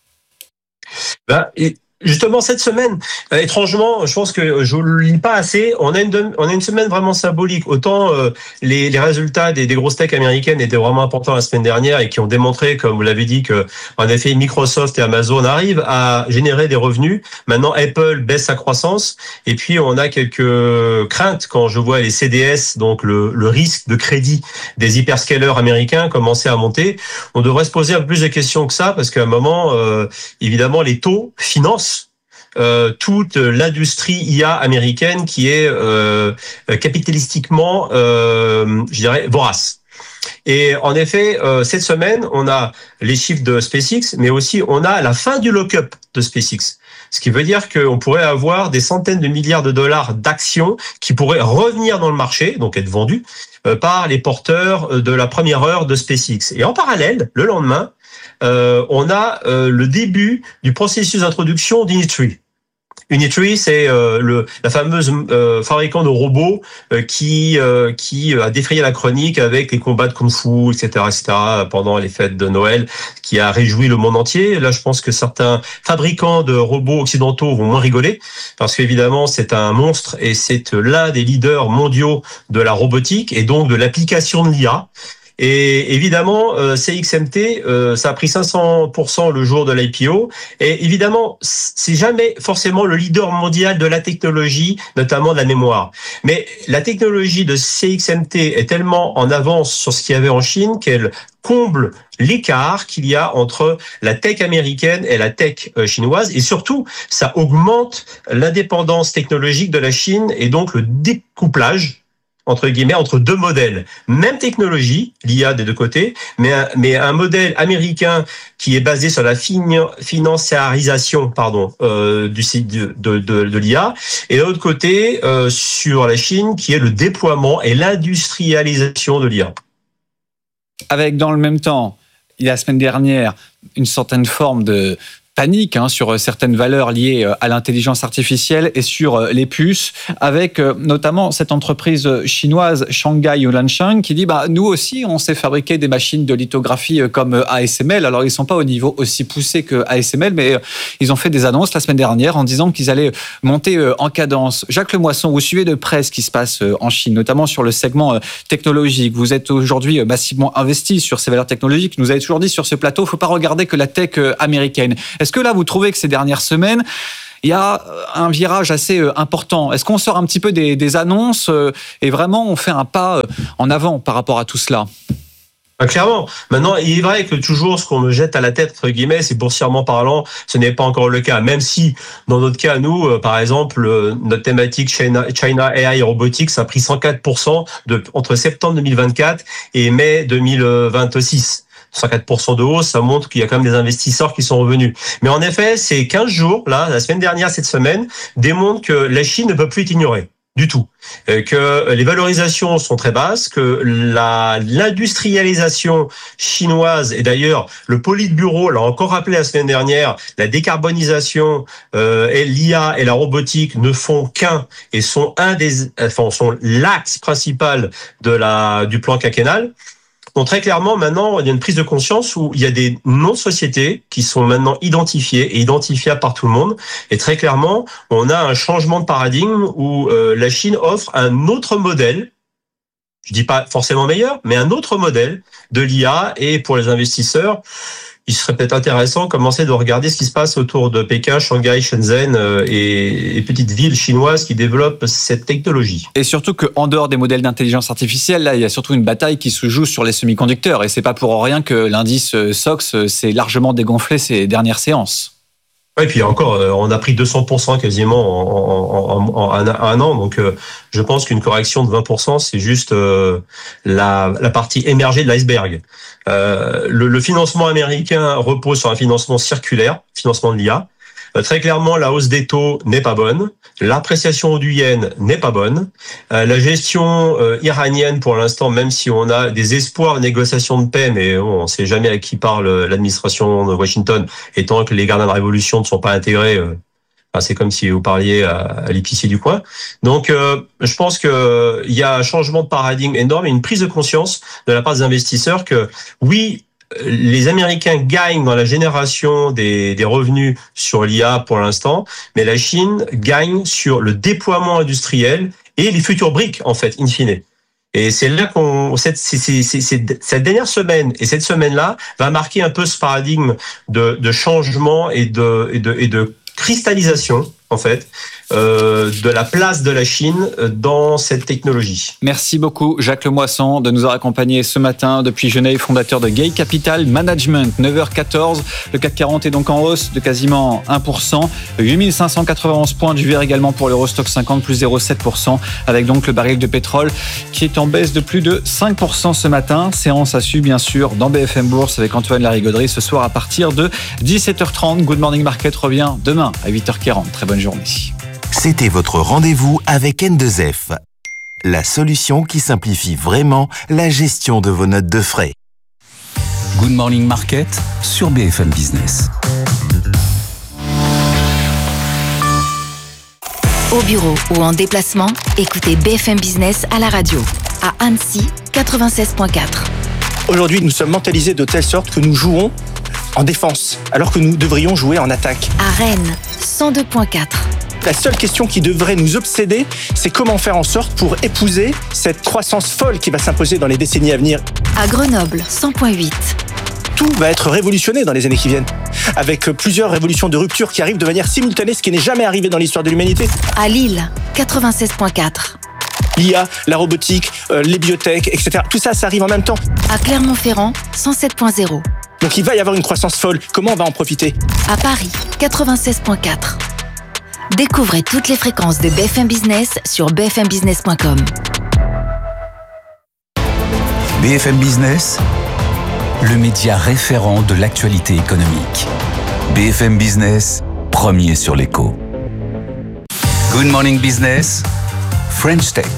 Ben, et justement, cette semaine, euh, étrangement, je pense que je ne le lis pas assez, on a une, on a une semaine vraiment symbolique. Autant euh, les, les résultats des, des grosses tech américaines étaient vraiment importants la semaine dernière et qui ont démontré, comme vous l'avez dit, que en effet, Microsoft et Amazon arrivent à générer des revenus. Maintenant, Apple baisse sa croissance. Et puis, on a quelques craintes quand je vois les C D S, donc le, le risque de crédit des hyperscalers américains commencer à monter. On devrait se poser un peu plus de questions que ça, parce qu'à un moment, euh, évidemment, les taux financent Euh, toute l'industrie I A américaine qui est euh, capitalistiquement, euh, je dirais, vorace. Et en effet, euh, cette semaine, on a les chiffres de SpaceX, mais aussi on a la fin du lock-up de SpaceX. Ce qui veut dire qu'on pourrait avoir des centaines de milliards de dollars d'actions qui pourraient revenir dans le marché, donc être vendues, euh, par les porteurs de la première heure de SpaceX. Et en parallèle, le lendemain, euh, on a euh, le début du processus d'introduction d'Unitree. Unitree, c'est euh, le, la fameuse euh, fabricant de robots euh, qui euh, qui a défrayé la chronique avec les combats de kung-fu, et cetera, et cetera, pendant les fêtes de Noël, qui a réjoui le monde entier. Là, je pense que certains fabricants de robots occidentaux vont moins rigoler, parce qu'évidemment, c'est un monstre et c'est l'un des leaders mondiaux de la robotique et donc de l'application de l'I A. Et évidemment, euh, C X M T, euh, ça a pris cinq cents pour cent le jour de l'I P O. Et évidemment, c'est jamais forcément le leader mondial de la technologie, notamment de la mémoire. Mais la technologie de C X M T est tellement en avance sur ce qu'il y avait en Chine qu'elle comble l'écart qu'il y a entre la tech américaine et la tech chinoise. Et surtout, ça augmente l'indépendance technologique de la Chine et donc le découplage, entre guillemets, entre deux modèles. Même technologie, l'I A des deux côtés, mais un, mais un modèle américain qui est basé sur la financiarisation, pardon, euh, du de, de, de, de l'I A, et de l'autre côté, euh, sur la Chine, qui est le déploiement et l'industrialisation de l'I A. Avec, dans le même temps, il y a la semaine dernière, une certaine forme de panique hein, sur certaines valeurs liées à l'intelligence artificielle et sur les puces, avec notamment cette entreprise chinoise Shanghai Yulansheng qui dit bah, nous aussi on sait fabriquer des machines de lithographie comme A S M L. Alors ils ne sont pas au niveau aussi poussé que A S M L, mais ils ont fait des annonces la semaine dernière en disant qu'ils allaient monter en cadence. Jacques Lemoisson, vous suivez de près ce qui se passe en Chine, notamment sur le segment technologique. Vous êtes aujourd'hui massivement investi sur ces valeurs technologiques. Vous avez toujours dit sur ce plateau, il ne faut pas regarder que la tech américaine. Est-ce que là, vous trouvez que ces dernières semaines, il y a un virage assez important? Est-ce qu'on sort un petit peu des, des annonces et vraiment on fait un pas en avant par rapport à tout cela? Ah, clairement. Maintenant, il est vrai que toujours ce qu'on me jette à la tête, entre guillemets, c'est boursièrement parlant, ce n'est pas encore le cas. Même si, dans notre cas, nous, euh, par exemple, euh, notre thématique China, China A I Robotics a pris cent quatre pour cent de, entre septembre deux mille vingt-quatre et mai deux mille vingt-six. cent quatre pour cent de hausse, ça montre qu'il y a quand même des investisseurs qui sont revenus. Mais en effet, ces quinze jours, là, la semaine dernière, cette semaine, démontrent que la Chine ne peut plus être ignorée. Du tout. Que les valorisations sont très basses, que la, l'industrialisation chinoise, et d'ailleurs le Politburo l'a encore rappelé la semaine dernière, la décarbonisation, euh, et l'I A et la robotique ne font qu'un et sont un des, enfin, sont l'axe principal de la, du plan quinquennal. Donc très clairement, maintenant, il y a une prise de conscience où il y a des noms-sociétés qui sont maintenant identifiées et identifiables par tout le monde. Et très clairement, on a un changement de paradigme où euh, la Chine offre un autre modèle, je dis pas forcément meilleur, mais un autre modèle de l'I A. Et pour les investisseurs, il serait peut-être intéressant de commencer de regarder ce qui se passe autour de Pékin, Shanghai, Shenzhen et, et petites villes chinoises qui développent cette technologie. Et surtout qu'en dehors des modèles d'intelligence artificielle, là, il y a surtout une bataille qui se joue sur les semi-conducteurs. Et c'est pas pour rien que l'indice S O X s'est largement dégonflé ces dernières séances. Et puis encore, on a pris deux cents pour cent quasiment en, en, en, en un, un an. Donc, euh, je pense qu'une correction de vingt pour cent, c'est juste euh, la, la partie émergée de l'iceberg. Euh, le, le financement américain repose sur un financement circulaire, financement de l'I A. Euh, très clairement, la hausse des taux n'est pas bonne. L'appréciation du yen n'est pas bonne. Euh, la gestion euh, iranienne, pour l'instant, même si on a des espoirs de négociation de paix, mais bon, on ne sait jamais à qui parle l'administration de Washington, et tant que les gardiens de la révolution ne sont pas intégrés, euh, enfin, c'est comme si vous parliez à, à l'épicier du coin. Donc, euh, je pense qu'il euh, y a un changement de paradigme énorme et une prise de conscience de la part des investisseurs que, oui, les Américains gagnent dans la génération des, des revenus sur l'I A pour l'instant, mais la Chine gagne sur le déploiement industriel et les futures briques, en fait, in fine. Et c'est là qu'on, cette, c'est, c'est, c'est, cette dernière semaine et cette semaine-là va marquer un peu ce paradigme de, de changement et de, et de, et de cristallisation, en fait, euh, de la place de la Chine dans cette technologie. Merci beaucoup, Jacques Lemoisson, de nous avoir accompagnés ce matin depuis Genève, fondateur de Gay Capital Management. neuf heures quatorze, le C A C quarante est donc en hausse de quasiment un pour cent. huit mille cinq cent quatre-vingt-onze points du vert également pour l'Eurostoxx cinquante, plus zéro virgule sept pour cent, avec donc le baril de pétrole qui est en baisse de plus de cinq pour cent ce matin. Séance à suivre, bien sûr, dans B F M Bourse avec Antoine Larigauderie ce soir à partir de dix-sept heures trente. Good Morning Market revient demain à huit heures quarante. Très bonne journée. C'était votre rendez-vous avec N deux F, la solution qui simplifie vraiment la gestion de vos notes de frais. Good Morning Market sur B F M Business. Au bureau ou en déplacement, écoutez B F M Business à la radio. À Annecy, quatre-vingt-seize virgule quatre. Aujourd'hui, nous sommes mentalisés de telle sorte que nous jouons en défense, alors que nous devrions jouer en attaque. À Rennes, cent deux virgule quatre. La seule question qui devrait nous obséder, c'est comment faire en sorte pour épouser cette croissance folle qui va s'imposer dans les décennies à venir. À Grenoble, cent virgule huit. Tout va être révolutionné dans les années qui viennent, avec plusieurs révolutions de rupture qui arrivent de manière simultanée, ce qui n'est jamais arrivé dans l'histoire de l'humanité. À Lille, quatre-vingt-seize virgule quatre. L'I A, la robotique, euh, les biotech, et cetera. Tout ça, ça arrive en même temps. À Clermont-Ferrand, cent sept virgule zéro. Donc il va y avoir une croissance folle. Comment on va en profiter ? À Paris, quatre-vingt-seize virgule quatre. Découvrez toutes les fréquences de B F M Business sur b f m business point com. B F M Business, le média référent de l'actualité économique. B F M Business, premier sur l'écho. Good Morning Business, French Tech.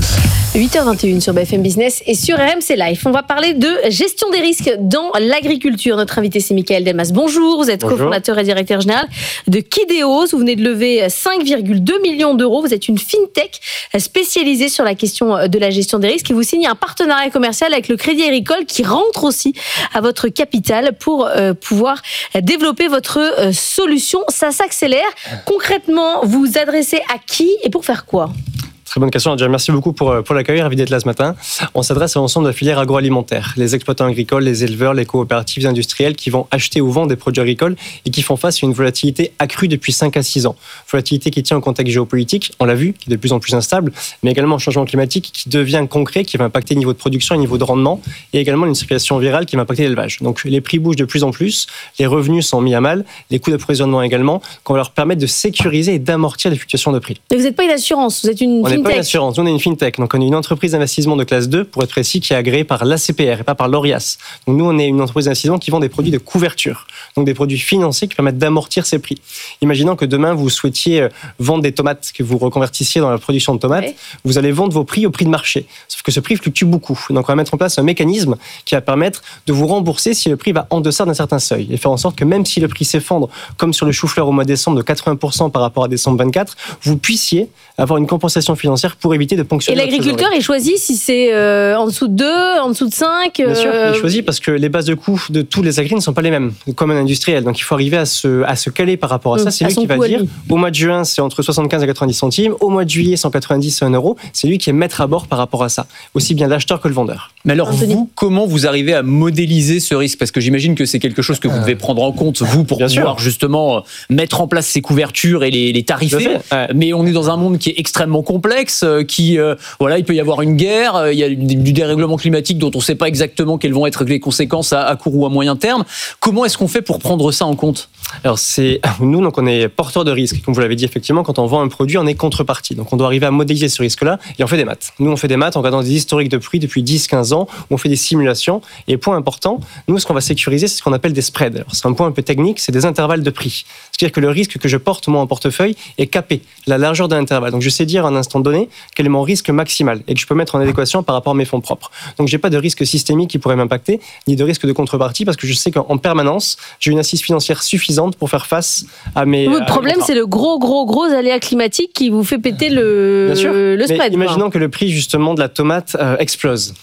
huit heures vingt et une sur B F M Business et sur R M C Live. On va parler de gestion des risques dans l'agriculture. Notre invité, c'est Michael Delmas. Bonjour, vous êtes Bonjour. cofondateur et directeur général de Kideos. Vous venez de lever cinq virgule deux millions d'euros. Vous êtes une fintech spécialisée sur la question de la gestion des risques et vous signez un partenariat commercial avec le Crédit Agricole qui rentre aussi à votre capital pour euh, pouvoir développer votre euh, solution. Ça s'accélère. Concrètement, vous vous adressez à qui et pour faire quoi ? Très bonne question. Déjà, merci beaucoup pour, pour l'accueil. Ravi d'être là ce matin. On s'adresse à l'ensemble de la filière agroalimentaire. Les exploitants agricoles, les éleveurs, les coopératives industrielles qui vont acheter ou vendre des produits agricoles et qui font face à une volatilité accrue depuis cinq à six ans. Volatilité qui tient au contexte géopolitique, on l'a vu, qui est de plus en plus instable, mais également un changement climatique qui devient concret, qui va impacter le niveau de production, le niveau de rendement, et également une circulation virale qui va impacter l'élevage. Donc les prix bougent de plus en plus, les revenus sont mis à mal, les coûts d'approvisionnement également, qu'on va leur permettre de sécuriser et d'amortir les fluctuations de prix. Mais vous n'êtes pas une assurance, vous êtes une on fintech. Pas une assurance, on est une fintech, donc on est une entreprise d'investissement de classe deux, pour être précis, qui est agréée par l'A C P R et pas par l'Orias. Donc nous, on est une entreprise d'investissement qui vend des produits de couverture, donc des produits financiers qui permettent d'amortir ces prix. Imaginons que demain, vous souhaitiez vendre des tomates, que vous reconvertissiez dans la production de tomates, ouais. Vous allez vendre vos prix au prix de marché. Sauf que ce prix fluctue beaucoup. Donc on va mettre en place un mécanisme qui va permettre de vous rembourser si le prix va en deçà d'un certain seuil, et faire en sorte que même si le prix s'effondre, comme sur le chou-fleur au mois de décembre, de quatre-vingts pour cent par rapport à décembre vingt-quatre, vous puissiez avoir une compensation financière pour éviter de ponctionner. Et l'agriculteur, il choisit si c'est euh, en dessous de deux, en dessous de cinq Bien sûr, euh... il choisit parce que les bases de coûts de tous les agris ne sont pas les mêmes, comme un industriel. Donc il faut arriver à se, à se caler par rapport à ça. Mmh, c'est lui qui va dire, au mois de juin, c'est entre soixante-quinze et quatre-vingt-dix centimes, au mois de juillet, cent quatre-vingt-dix et un euro. C'est lui qui est maître à bord par rapport à ça, aussi bien l'acheteur que le vendeur. Mais alors Anthony. vous, comment vous arrivez à modéliser ce risque ? Parce que j'imagine que c'est quelque chose que vous devez prendre en compte, vous, pour Bien pouvoir sûr. justement mettre en place ces couvertures et les, les tarifer. Ouais. Mais on est dans un monde qui est extrêmement complexe, qui, euh, voilà, il peut y avoir une guerre, il y a du dérèglement climatique dont on ne sait pas exactement quelles vont être les conséquences à, à court ou à moyen terme. Comment est-ce qu'on fait pour prendre ça en compte ? Alors c'est nous, donc on est porteur de risque. Comme vous l'avez dit, effectivement, quand on vend un produit, on est contrepartie. Donc on doit arriver à modéliser ce risque-là et on fait des maths. Nous, on fait des maths en regardant des historiques de prix depuis dix à quinze ans, où on fait des simulations. Et point important, nous, ce qu'on va sécuriser, c'est ce qu'on appelle des spreads. Alors c'est un point un peu technique, c'est des intervalles de prix. C'est-à-dire que le risque que je porte, moi, en portefeuille, est capé, la largeur d'un intervalle. Donc je sais dire à un instant donné quel est mon risque maximal et que je peux mettre en adéquation par rapport à mes fonds propres. Donc j'ai pas de risque systémique qui pourrait m'impacter, ni de risque de contrepartie, parce que je sais qu'en permanence, j'ai une assise financière suffisante pour faire face à mes... Le problème, c'est le gros, gros, gros aléa climatique qui vous fait péter le, Bien sûr. le spread. Mais imaginons que le prix, justement, de la tomate euh, explose.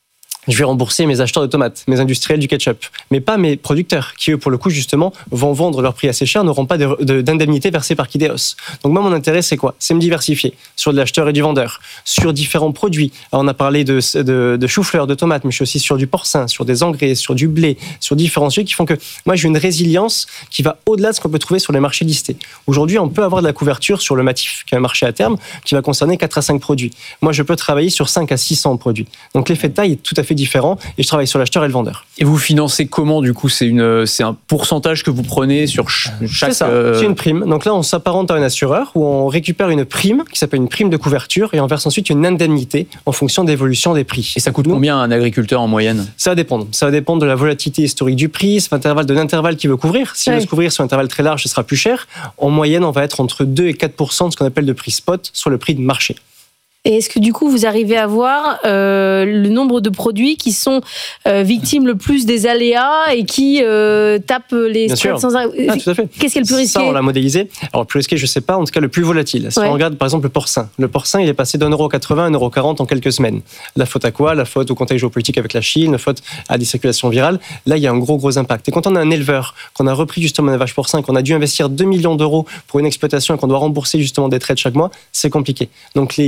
Je vais rembourser mes acheteurs de tomates, mes industriels du ketchup, mais pas mes producteurs, qui eux, pour le coup, justement, vont vendre leur prix assez cher, n'auront pas de, de, d'indemnité versée par Kideos. Donc moi, mon intérêt, c'est quoi ? C'est me diversifier sur de l'acheteur et du vendeur, sur différents produits. Alors, on a parlé de, de, de chou-fleur, de tomates, mais je suis aussi sur du porcin, sur des engrais, sur du blé, sur différents sujets qui font que moi, j'ai une résilience qui va au-delà de ce qu'on peut trouver sur les marchés listés. Aujourd'hui, on peut avoir de la couverture sur le Matif, qui est un marché à terme, qui va concerner quatre à cinq produits. Moi, je peux travailler sur cinq à six cents produits. Donc l'effet de taille est tout à fait différent et je travaille sur l'acheteur et le vendeur. Et vous financez comment, du coup ? C'est, une, c'est un pourcentage que vous prenez sur ch- chaque... C'est ça, euh... c'est une prime. Donc là, on s'apparente à un assureur où on récupère une prime qui s'appelle une prime de couverture et on verse ensuite une indemnité en fonction de l'évolution des prix. Et ça coûte combien à un agriculteur en moyenne ? Ça va dépendre. Ça va dépendre de la volatilité historique du prix, c'est l'intervalle de l'intervalle qu'il veut couvrir. Si oui. il veut se couvrir sur un intervalle très large, ce sera plus cher. En moyenne, on va être entre deux et quatre pour cent de ce qu'on appelle de prix spot sur le prix de marché. Et est-ce que du coup vous arrivez à voir euh, le nombre de produits qui sont euh, victimes le plus des aléas et qui euh, tapent les Bien spreads sûr. sans... Ah, tout à fait. Qu'est-ce qui est le plus risqué ? Ça, on l'a modélisé. Alors, le plus risqué, je ne sais pas. En tout cas, le plus volatile. Si ouais. on regarde, par exemple, le porcin. Le porcin, il est passé d'un euro quatre-vingts à un euro quarante en quelques semaines. La faute à quoi ? La faute au contexte géopolitique avec la Chine, la faute à des circulations virales. Là, il y a un gros, gros impact. Et quand on a un éleveur, qu'on a repris justement un élevage porcin, qu'on a dû investir deux millions d'euros pour une exploitation et qu'on doit rembourser justement des traites chaque mois, c'est compliqué. Donc, les, les produits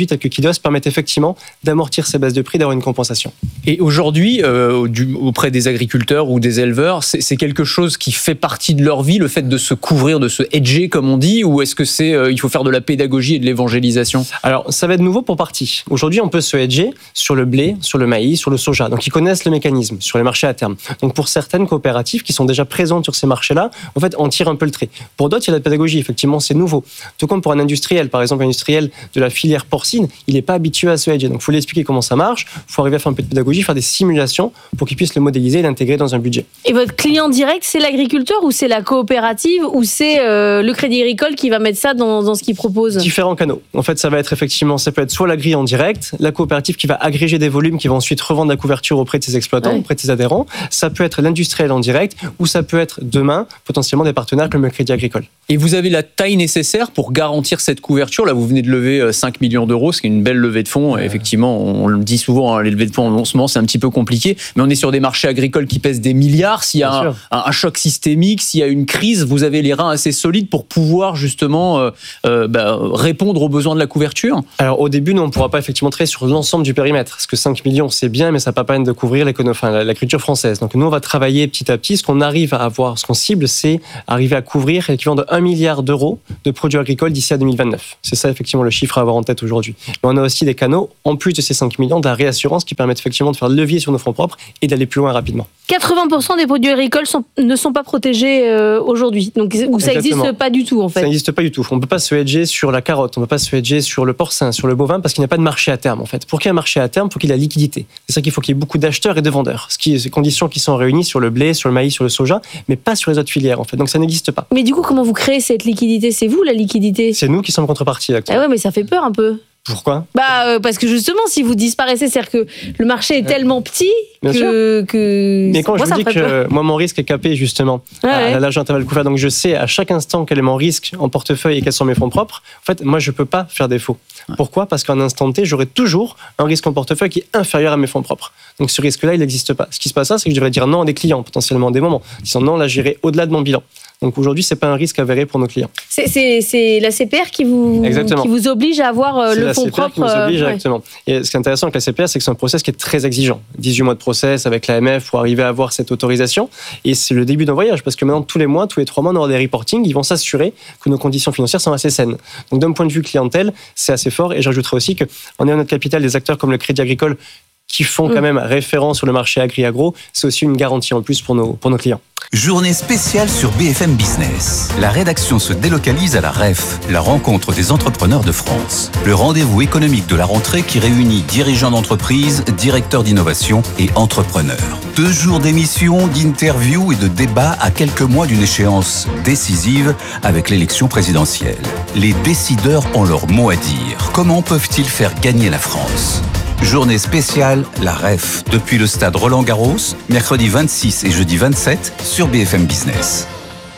méthodologies telles que Kidos permettent effectivement d'amortir ces baisses de prix, d'avoir une compensation. Et aujourd'hui, euh, du, auprès des agriculteurs ou des éleveurs, c'est, c'est quelque chose qui fait partie de leur vie, le fait de se couvrir, de se hedger, comme on dit, ou est-ce que c'est, euh, il faut faire de la pédagogie et de l'évangélisation? Alors, ça va être nouveau pour partie. Aujourd'hui, on peut se hedger sur le blé, sur le maïs, sur le soja. Donc, ils connaissent le mécanisme sur les marchés à terme. Donc, pour certaines coopératives qui sont déjà présentes sur ces marchés-là, en fait, on tire un peu le trait. Pour d'autres, il y a de la pédagogie. Effectivement, c'est nouveau. Tout comme pour un industriel, par exemple, un industriel de la filière porcine, il n'est pas habitué à se hedger. Donc, il faut lui expliquer comment ça marche. Il faut arriver à faire un peu de pédagogie, faire des simulations pour qu'il puisse le modéliser et l'intégrer dans un budget. Et votre client direct, c'est l'agriculteur ou c'est la coopérative ou c'est euh, le Crédit Agricole qui va mettre ça dans, dans ce qu'il propose? Différents canaux. En fait, ça va être effectivement, ça peut être soit l'agri en direct, la coopérative qui va agréger des volumes, qui va ensuite revendre la couverture auprès de ses exploitants, ouais. auprès de ses adhérents. Ça peut être l'industriel en direct ou ça peut être demain, potentiellement des partenaires comme le Crédit Agricole. Et vous avez la taille nécessaire pour garantir cette couverture. Là, vous venez de lever cinq millions d'euros, ce qui est une belle levée de fonds. Ouais. Effectivement, on le dit souvent, hein, les levées de fonds en ce moment, c'est un petit peu compliqué. Mais on est sur des marchés agricoles qui pèsent des milliards. S'il y a un, un, un choc systémique, s'il y a une crise, vous avez les reins assez solides pour pouvoir justement euh, euh, bah, répondre aux besoins de la couverture. Alors au début, nous, on ne pourra pas effectivement travailler sur l'ensemble du périmètre. Parce que cinq millions, c'est bien, mais ça ne va pas permettre de couvrir enfin, la, la culture française. Donc nous, on va travailler petit à petit. Ce qu'on arrive à avoir, ce qu'on cible, c'est arriver à couvrir l'équivalent de un milliard d'euros de produits agricoles d'ici à deux mille vingt-neuf. C'est ça effectivement le chiffre à avoir en tête aujourd'hui. Mais on a aussi des canaux, en plus de ces cinq millions, de la réassurance qui permettent effectivement de faire levier sur nos fonds propres et d'aller plus loin rapidement. quatre-vingts pour cent des produits agricoles sont, ne sont pas protégés euh, aujourd'hui. Donc où ça n'existe pas du tout en fait. Ça n'existe pas du tout. On ne peut pas se hedger sur la carotte, on ne peut pas se hedger sur le porcin, sur le bovin parce qu'il n'y a pas de marché à terme en fait. Pour qu'il y ait un marché à terme, il faut qu'il y ait la liquidité. C'est ça qu'il faut qu'il y ait beaucoup d'acheteurs et de vendeurs. Ce qui est ces conditions qui sont réunies sur le blé, sur le maïs, sur le soja, mais pas sur les autres filières en fait. Donc ça n'existe pas. Mais du coup, comment vous créez cette liquidité? C'est vous la liquidité? C'est nous qui sommes contrepartie actuellement. Ah ouais, mais ça fait peur un peu. Pourquoi? Bah euh, parce que justement, si vous disparaissez, c'est-à-dire que le marché est tellement petit Bien que, que. Mais quand moi, je vous dis que peur. moi mon risque est capé justement ouais, à, ouais. à l'âge intervalle couvert, donc je sais à chaque instant quel est mon risque en portefeuille et quels sont mes fonds propres. En fait, moi je peux pas faire défaut. Ouais. Pourquoi? Parce qu'à un instant T, j'aurai toujours un risque en portefeuille qui est inférieur à mes fonds propres. Donc ce risque-là, il n'existe pas. Ce qui se passe, c'est que je devrais dire non à des clients potentiellement à des moments, disant non, là j'irai au-delà de mon bilan. Donc aujourd'hui, c'est pas un risque avéré pour nos clients. C'est, c'est, c'est la C P R qui vous, qui vous oblige à avoir euh, le fonds propre. C'est la C P R qui nous oblige, euh, exactement. Ouais. Et ce qui est intéressant avec la C P R, c'est que c'est un process qui est très exigeant. dix-huit mois de process avec l'A M F pour arriver à avoir cette autorisation. Et c'est le début d'un voyage, parce que maintenant, tous les mois, tous les trois mois, on aura des reportings, ils vont s'assurer que nos conditions financières sont assez saines. Donc d'un point de vue clientèle, c'est assez fort. Et j'ajouterai aussi qu'on est à notre capital des acteurs comme le Crédit Agricole qui font quand même référence sur le marché agri-agro. C'est aussi une garantie en plus pour nos, pour nos clients. Journée spéciale sur B F M Business. La rédaction se délocalise à la R E F, la rencontre des entrepreneurs de France. Le rendez-vous économique de la rentrée qui réunit dirigeants d'entreprise, directeurs d'innovation et entrepreneurs. Deux jours d'émissions, d'interviews et de débats à quelques mois d'une échéance décisive avec l'élection présidentielle. Les décideurs ont leur mot à dire. Comment peuvent-ils faire gagner la France ? Journée spéciale, la R E F, depuis le stade Roland-Garros, mercredi vingt-six et jeudi vingt-sept sur B F M Business.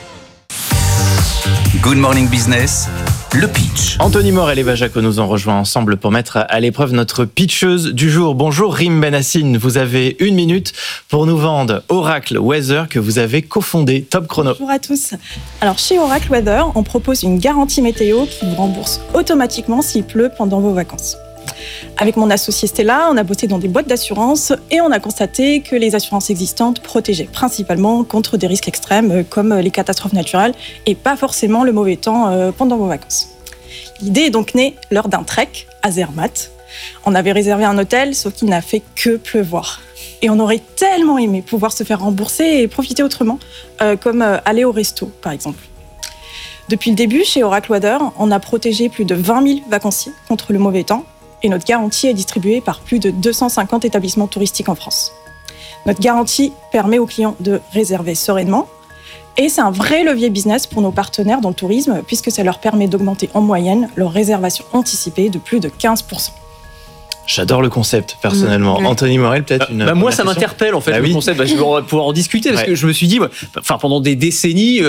Good Morning Business, le pitch. Anthony Morel et Eva Jaco nous ont rejoints ensemble pour mettre à l'épreuve notre pitcheuse du jour. Bonjour Rim Benassine, vous avez une minute pour nous vendre Oracle Weather que vous avez cofondé. Top chrono. Bonjour à tous. Alors chez Oracle Weather, on propose une garantie météo qui vous rembourse automatiquement s'il pleut pendant vos vacances. Avec mon associé Stella, on a bossé dans des boîtes d'assurance et on a constaté que les assurances existantes protégeaient principalement contre des risques extrêmes comme les catastrophes naturelles et pas forcément le mauvais temps pendant vos vacances. L'idée est donc née lors d'un trek à Zermatt. On avait réservé un hôtel, sauf qu'il n'a fait que pleuvoir. Et on aurait tellement aimé pouvoir se faire rembourser et profiter autrement, euh, comme euh, aller au resto, par exemple. Depuis le début, chez Oracle Weather, on a protégé plus de vingt mille vacanciers contre le mauvais temps et notre garantie est distribuée par plus de deux cent cinquante établissements touristiques en France. Notre garantie permet aux clients de réserver sereinement et c'est un vrai levier business pour nos partenaires dans le tourisme puisque ça leur permet d'augmenter en moyenne leur réservation anticipée de plus de quinze pour cent. J'adore le concept, personnellement. Mmh. Anthony Morel, peut-être une. Bah moi, ça m'interpelle, en fait, bah le oui. concept. Bah, je vais pouvoir en discuter parce ouais. que je me suis dit, enfin, pendant des décennies, euh,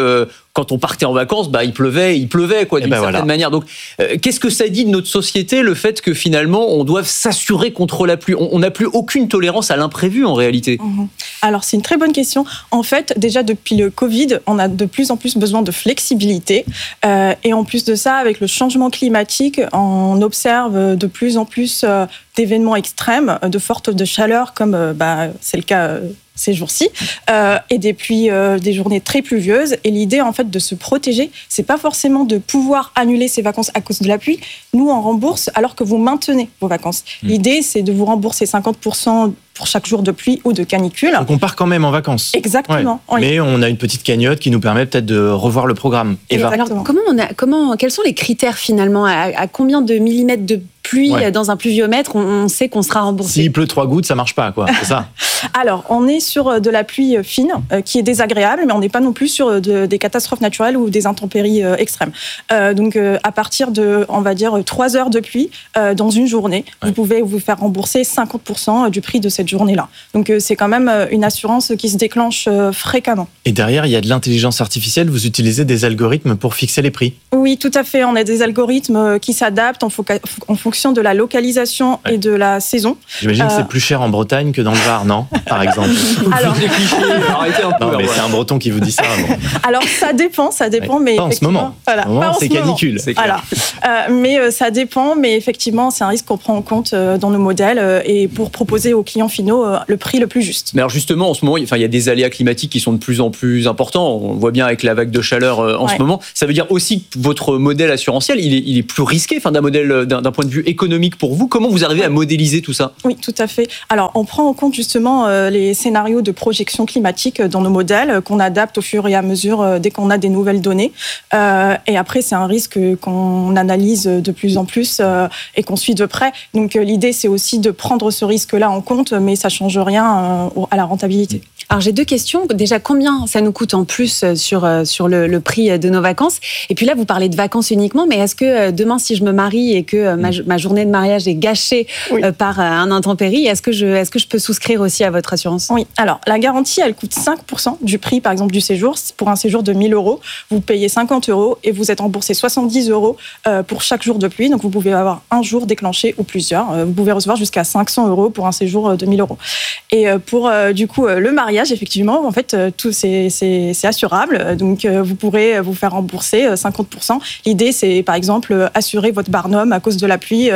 quand on partait en vacances, bah, il pleuvait, il pleuvait, quoi, d'une ben certaine voilà. manière. Donc, euh, qu'est-ce que ça dit de notre société, le fait que finalement, on doive s'assurer contre la pluie? On n'a plus aucune tolérance à l'imprévu, en réalité. Mmh. Alors, c'est une très bonne question. En fait, déjà, depuis le Covid, on a de plus en plus besoin de flexibilité. Euh, et en plus de ça, avec le changement climatique, on observe de plus en plus euh, d'événements extrêmes, de fortes de chaleur, comme euh, bah, c'est le cas euh, ces jours-ci, euh, et des pluies, euh, des journées très pluvieuses. Et l'idée, en fait, de se protéger, c'est pas forcément de pouvoir annuler ses vacances à cause de la pluie. Nous, on rembourse alors que vous maintenez vos vacances. Mmh. L'idée, c'est de vous rembourser cinquante pour cent pour chaque jour de pluie ou de canicule. Donc on part quand même en vacances. Exactement. Ouais. Oui. Mais on a une petite cagnotte qui nous permet peut-être de revoir le programme. Eva. Alors, comment on a, comment, quels sont les critères finalement? à, à combien de millimètres de pluie Ouais. dans un pluviomètre on, on sait qu'on sera remboursé? S'il pleut trois gouttes, ça marche pas, quoi. C'est ça. Alors, on est sur de la pluie fine, euh, qui est désagréable, mais on n'est pas non plus sur de, des catastrophes naturelles ou des intempéries euh, extrêmes. Euh, donc, euh, à partir de, on va dire, trois heures de pluie euh, dans une journée, ouais. vous pouvez vous faire rembourser cinquante pour cent du prix de cette journée-là. Donc, euh, c'est quand même une assurance qui se déclenche euh, fréquemment. Et derrière, il y a de l'intelligence artificielle. Vous utilisez des algorithmes pour fixer les prix? Oui, tout à fait. On a des algorithmes qui s'adaptent en, foca- en fonction de la localisation ouais. et de la saison. J'imagine euh... que c'est plus cher en Bretagne que dans le Var, non? Par exemple. Alors... des clichés, arrêtez un peu. Non, mais c'est un Breton qui vous dit ça. Bon. Alors, ça dépend, ça dépend, ouais. mais pas en ce moment. Voilà, en moment, pas en c'est ce canicule. Moment. C'est voilà. euh, mais euh, ça dépend, mais effectivement, c'est un risque qu'on prend en compte euh, dans nos modèles euh, et pour proposer aux clients finaux euh, le prix le plus juste. Mais alors justement, en ce moment, il y a des aléas climatiques qui sont de plus en plus importants. On voit bien avec la vague de chaleur euh, en ouais. ce moment. Ça veut dire aussi que votre modèle assurantiel, il est, il est plus risqué, enfin, d'un modèle, d'un, d'un point de vue économique pour vous. Comment vous arrivez à modéliser tout ça? Oui, tout à fait. Alors, on prend en compte justement euh, les scénarios de projection climatique dans nos modèles euh, qu'on adapte au fur et à mesure euh, dès qu'on a des nouvelles données. Euh, et après, c'est un risque qu'on analyse de plus en plus euh, et qu'on suit de près. Donc, euh, l'idée, c'est aussi de prendre ce risque-là en compte, mais ça ne change rien euh, à la rentabilité. Alors, j'ai deux questions. Déjà, combien ça nous coûte en plus sur, sur le, le prix de nos vacances? Et puis là, vous parlez de vacances uniquement, mais est-ce que demain, si je me marie et que ma, ma journée de mariage est gâchée oui. par un intempérie, est-ce que, je, est-ce que je peux souscrire aussi à votre assurance? Oui. Alors, la garantie, elle coûte cinq pour cent du prix, par exemple, du séjour. Pour un séjour de mille euros, vous payez cinquante euros et vous êtes remboursé soixante-dix euros pour chaque jour de pluie. Donc, vous pouvez avoir un jour déclenché ou plusieurs. Vous pouvez recevoir jusqu'à cinq cents euros pour un séjour de mille euros. Et pour, du coup, le mariage, effectivement, en fait, tout c'est, c'est, c'est assurable. Donc, vous pourrez vous faire rembourser cinquante pour cent. L'idée, c'est, par exemple, assurer votre barnum à cause de la pluie.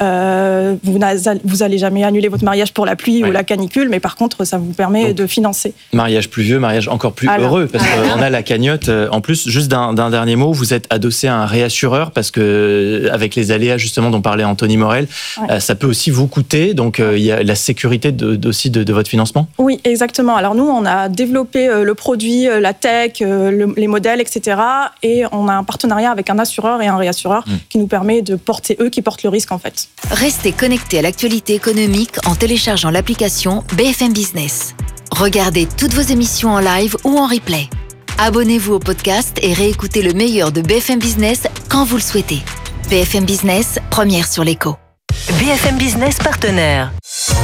Euh, vous, vous allez jamais annuler votre mariage pour la pluie ouais. ou la canicule, mais par contre, ça vous permet Donc, de financer. Mariage pluvieux, mariage encore plus Alors, heureux, parce voilà. qu'on a la cagnotte. En plus, juste d'un, d'un dernier mot, vous êtes adossé à un réassureur, parce que avec les aléas, justement, dont parlait Anthony Morel, ouais. ça peut aussi vous coûter. Donc, il y a la sécurité de, aussi de, de votre financement. Oui, exactement. Alors, nous, on a développé le produit, la tech, le, les modèles, et cetera. Et on a un partenariat avec un assureur et un réassureur mmh. qui nous permet de porter, eux qui portent le risque en fait. Restez connectés à l'actualité économique en téléchargeant l'application B F M Business. Regardez toutes vos émissions en live ou en replay. Abonnez-vous au podcast et réécoutez le meilleur de B F M Business quand vous le souhaitez. B F M Business, première sur l'écho. B F M Business partenaire.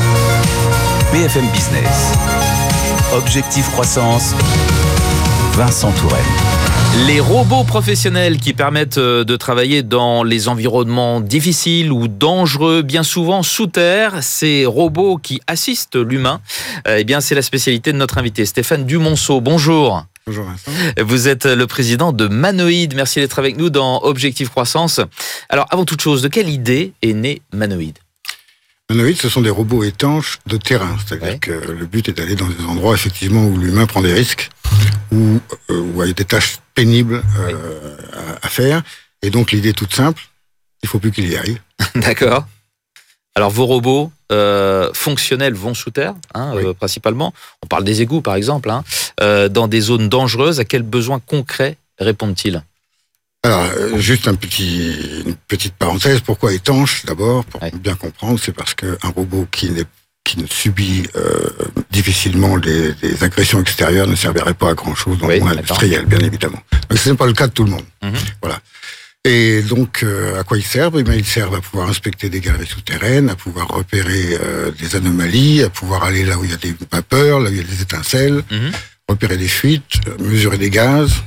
B F M Business. Objectif croissance. Vincent Tourelle. Les robots professionnels qui permettent de travailler dans les environnements difficiles ou dangereux, bien souvent sous terre, ces robots qui assistent l'humain, eh bien c'est la spécialité de notre invité Stéphane Dumonceau. Bonjour. Bonjour Vincent. Vous êtes le président de Manoïd. Merci d'être avec nous dans Objectif Croissance. Alors avant toute chose, de quelle idée est né Manoïd ? Manoïd, ce sont des robots étanches de terrain. C'est-à-dire ouais. que le but est d'aller dans des endroits effectivement où l'humain prend des risques, où, euh, où il y a des tâches pénibles euh, oui. à, à faire. Et donc l'idée est toute simple, il ne faut plus qu'il y aille. D'accord. Alors vos robots euh, fonctionnels vont sous terre, hein, oui. euh, principalement. On parle des égouts par exemple, hein, euh, dans des zones dangereuses. À quels besoins concrets répondent-ils ? Alors, euh, juste un petit, une petite parenthèse. Pourquoi étanche, d'abord, pour ouais. bien comprendre, c'est parce qu'un robot qui, n'est, qui ne subit euh, difficilement les, les agressions extérieures ne servirait pas à grand-chose dans oui, le monde industriel, bien évidemment. Mais ce n'est pas le cas de tout le monde. Mm-hmm. Voilà. Et donc, euh, à quoi ils servent ? Eh bien, ils servent à pouvoir inspecter des galeries souterraines, à pouvoir repérer euh, des anomalies, à pouvoir aller là où il y a des vapeurs, là où il y a des étincelles, mm-hmm. repérer des fuites, mesurer des gaz,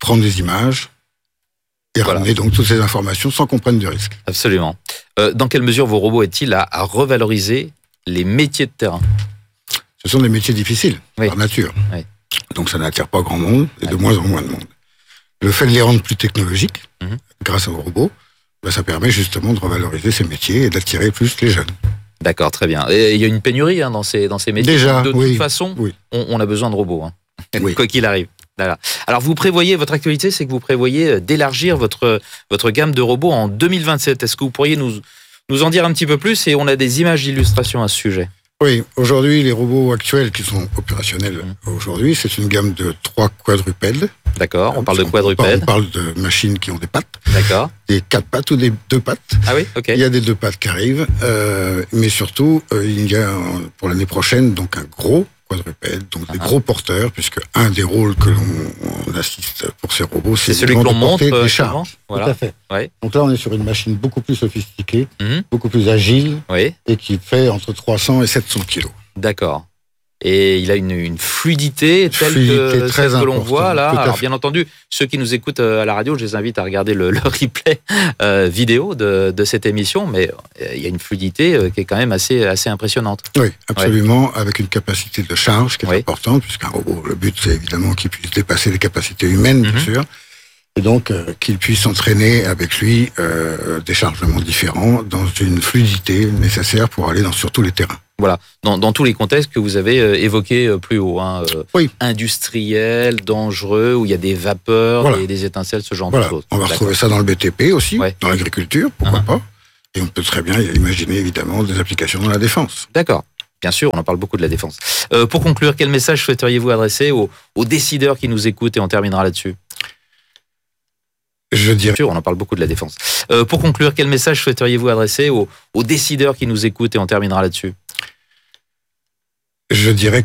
prendre des images et voilà. ramener donc toutes ces informations sans qu'on prenne de risque. Absolument. Euh, dans quelle mesure vos robots aident-ils à, à revaloriser les métiers de terrain? Ce sont des métiers difficiles, oui. par nature. Oui. Donc ça n'attire pas grand monde et de moins en moins de monde. Le fait de les rendre plus technologiques, mmh. grâce aux robots, ben, ça permet justement de revaloriser ces métiers et d'attirer plus les jeunes. D'accord, très bien. Et il y a une pénurie hein, dans, ces, dans ces métiers. Déjà, de oui. toute façon, oui. on, on a besoin de robots, hein. oui. quoi qu'il arrive. Voilà. Alors vous prévoyez, votre actualité, c'est que vous prévoyez d'élargir votre, votre gamme de robots en deux mille vingt-sept. Est-ce que vous pourriez nous, nous en dire un petit peu plus? Et on a des images d'illustration à ce sujet. Oui, aujourd'hui, les robots actuels qui sont opérationnels mmh. aujourd'hui, c'est une gamme de trois quadrupèdes. D'accord, on parle de quadrupèdes. On parle de machines qui ont des pattes. D'accord. Des quatre pattes ou des deux pattes. Ah oui, ok. Il y a des deux pattes qui arrivent, euh, mais surtout, euh, il y a pour l'année prochaine donc un gros quadrupède, donc des uh-huh. gros porteurs, puisque un des rôles que l'on assiste pour ces robots, c'est, c'est celui que l'on monte des charges. Voilà. Tout à fait. Ouais. Donc là, on est sur une machine beaucoup plus sophistiquée, mmh. beaucoup plus agile, oui. et qui fait entre trois cents et sept cents kilos. D'accord. Et il a une, une fluidité telle fluidité que, très celle que l'on voit là. Alors, fait. bien entendu, ceux qui nous écoutent à la radio, je les invite à regarder le, le replay euh, vidéo de, de cette émission, mais euh, il y a une fluidité euh, qui est quand même assez, assez impressionnante. Oui, absolument, ouais. avec une capacité de charge qui est oui. importante, puisqu'un robot, le but c'est évidemment qu'il puisse dépasser les capacités humaines, bien mm-hmm. sûr, et donc euh, qu'il puisse entraîner avec lui euh, des chargements différents dans une fluidité nécessaire pour aller dans sur tous les terrains. Voilà, dans, dans tous les contextes que vous avez euh, évoqués euh, plus haut, hein, euh, oui. industriels, dangereux, où il y a des vapeurs, voilà. des, des étincelles, ce genre voilà. de choses. On va D'accord. retrouver ça dans le B T P aussi, ouais. dans l'agriculture, pourquoi uh-huh. pas, et on peut très bien imaginer évidemment des applications dans la défense. D'accord. Bien sûr, on en parle beaucoup de la défense. Euh, pour conclure, quel message souhaiteriez-vous adresser aux, aux décideurs qui nous écoutent, et on terminera là-dessus? Je dirais... On en parle beaucoup de la défense. Euh, pour conclure, quel message souhaiteriez-vous adresser aux, aux décideurs qui nous écoutent, et on terminera là-dessus? Je dirais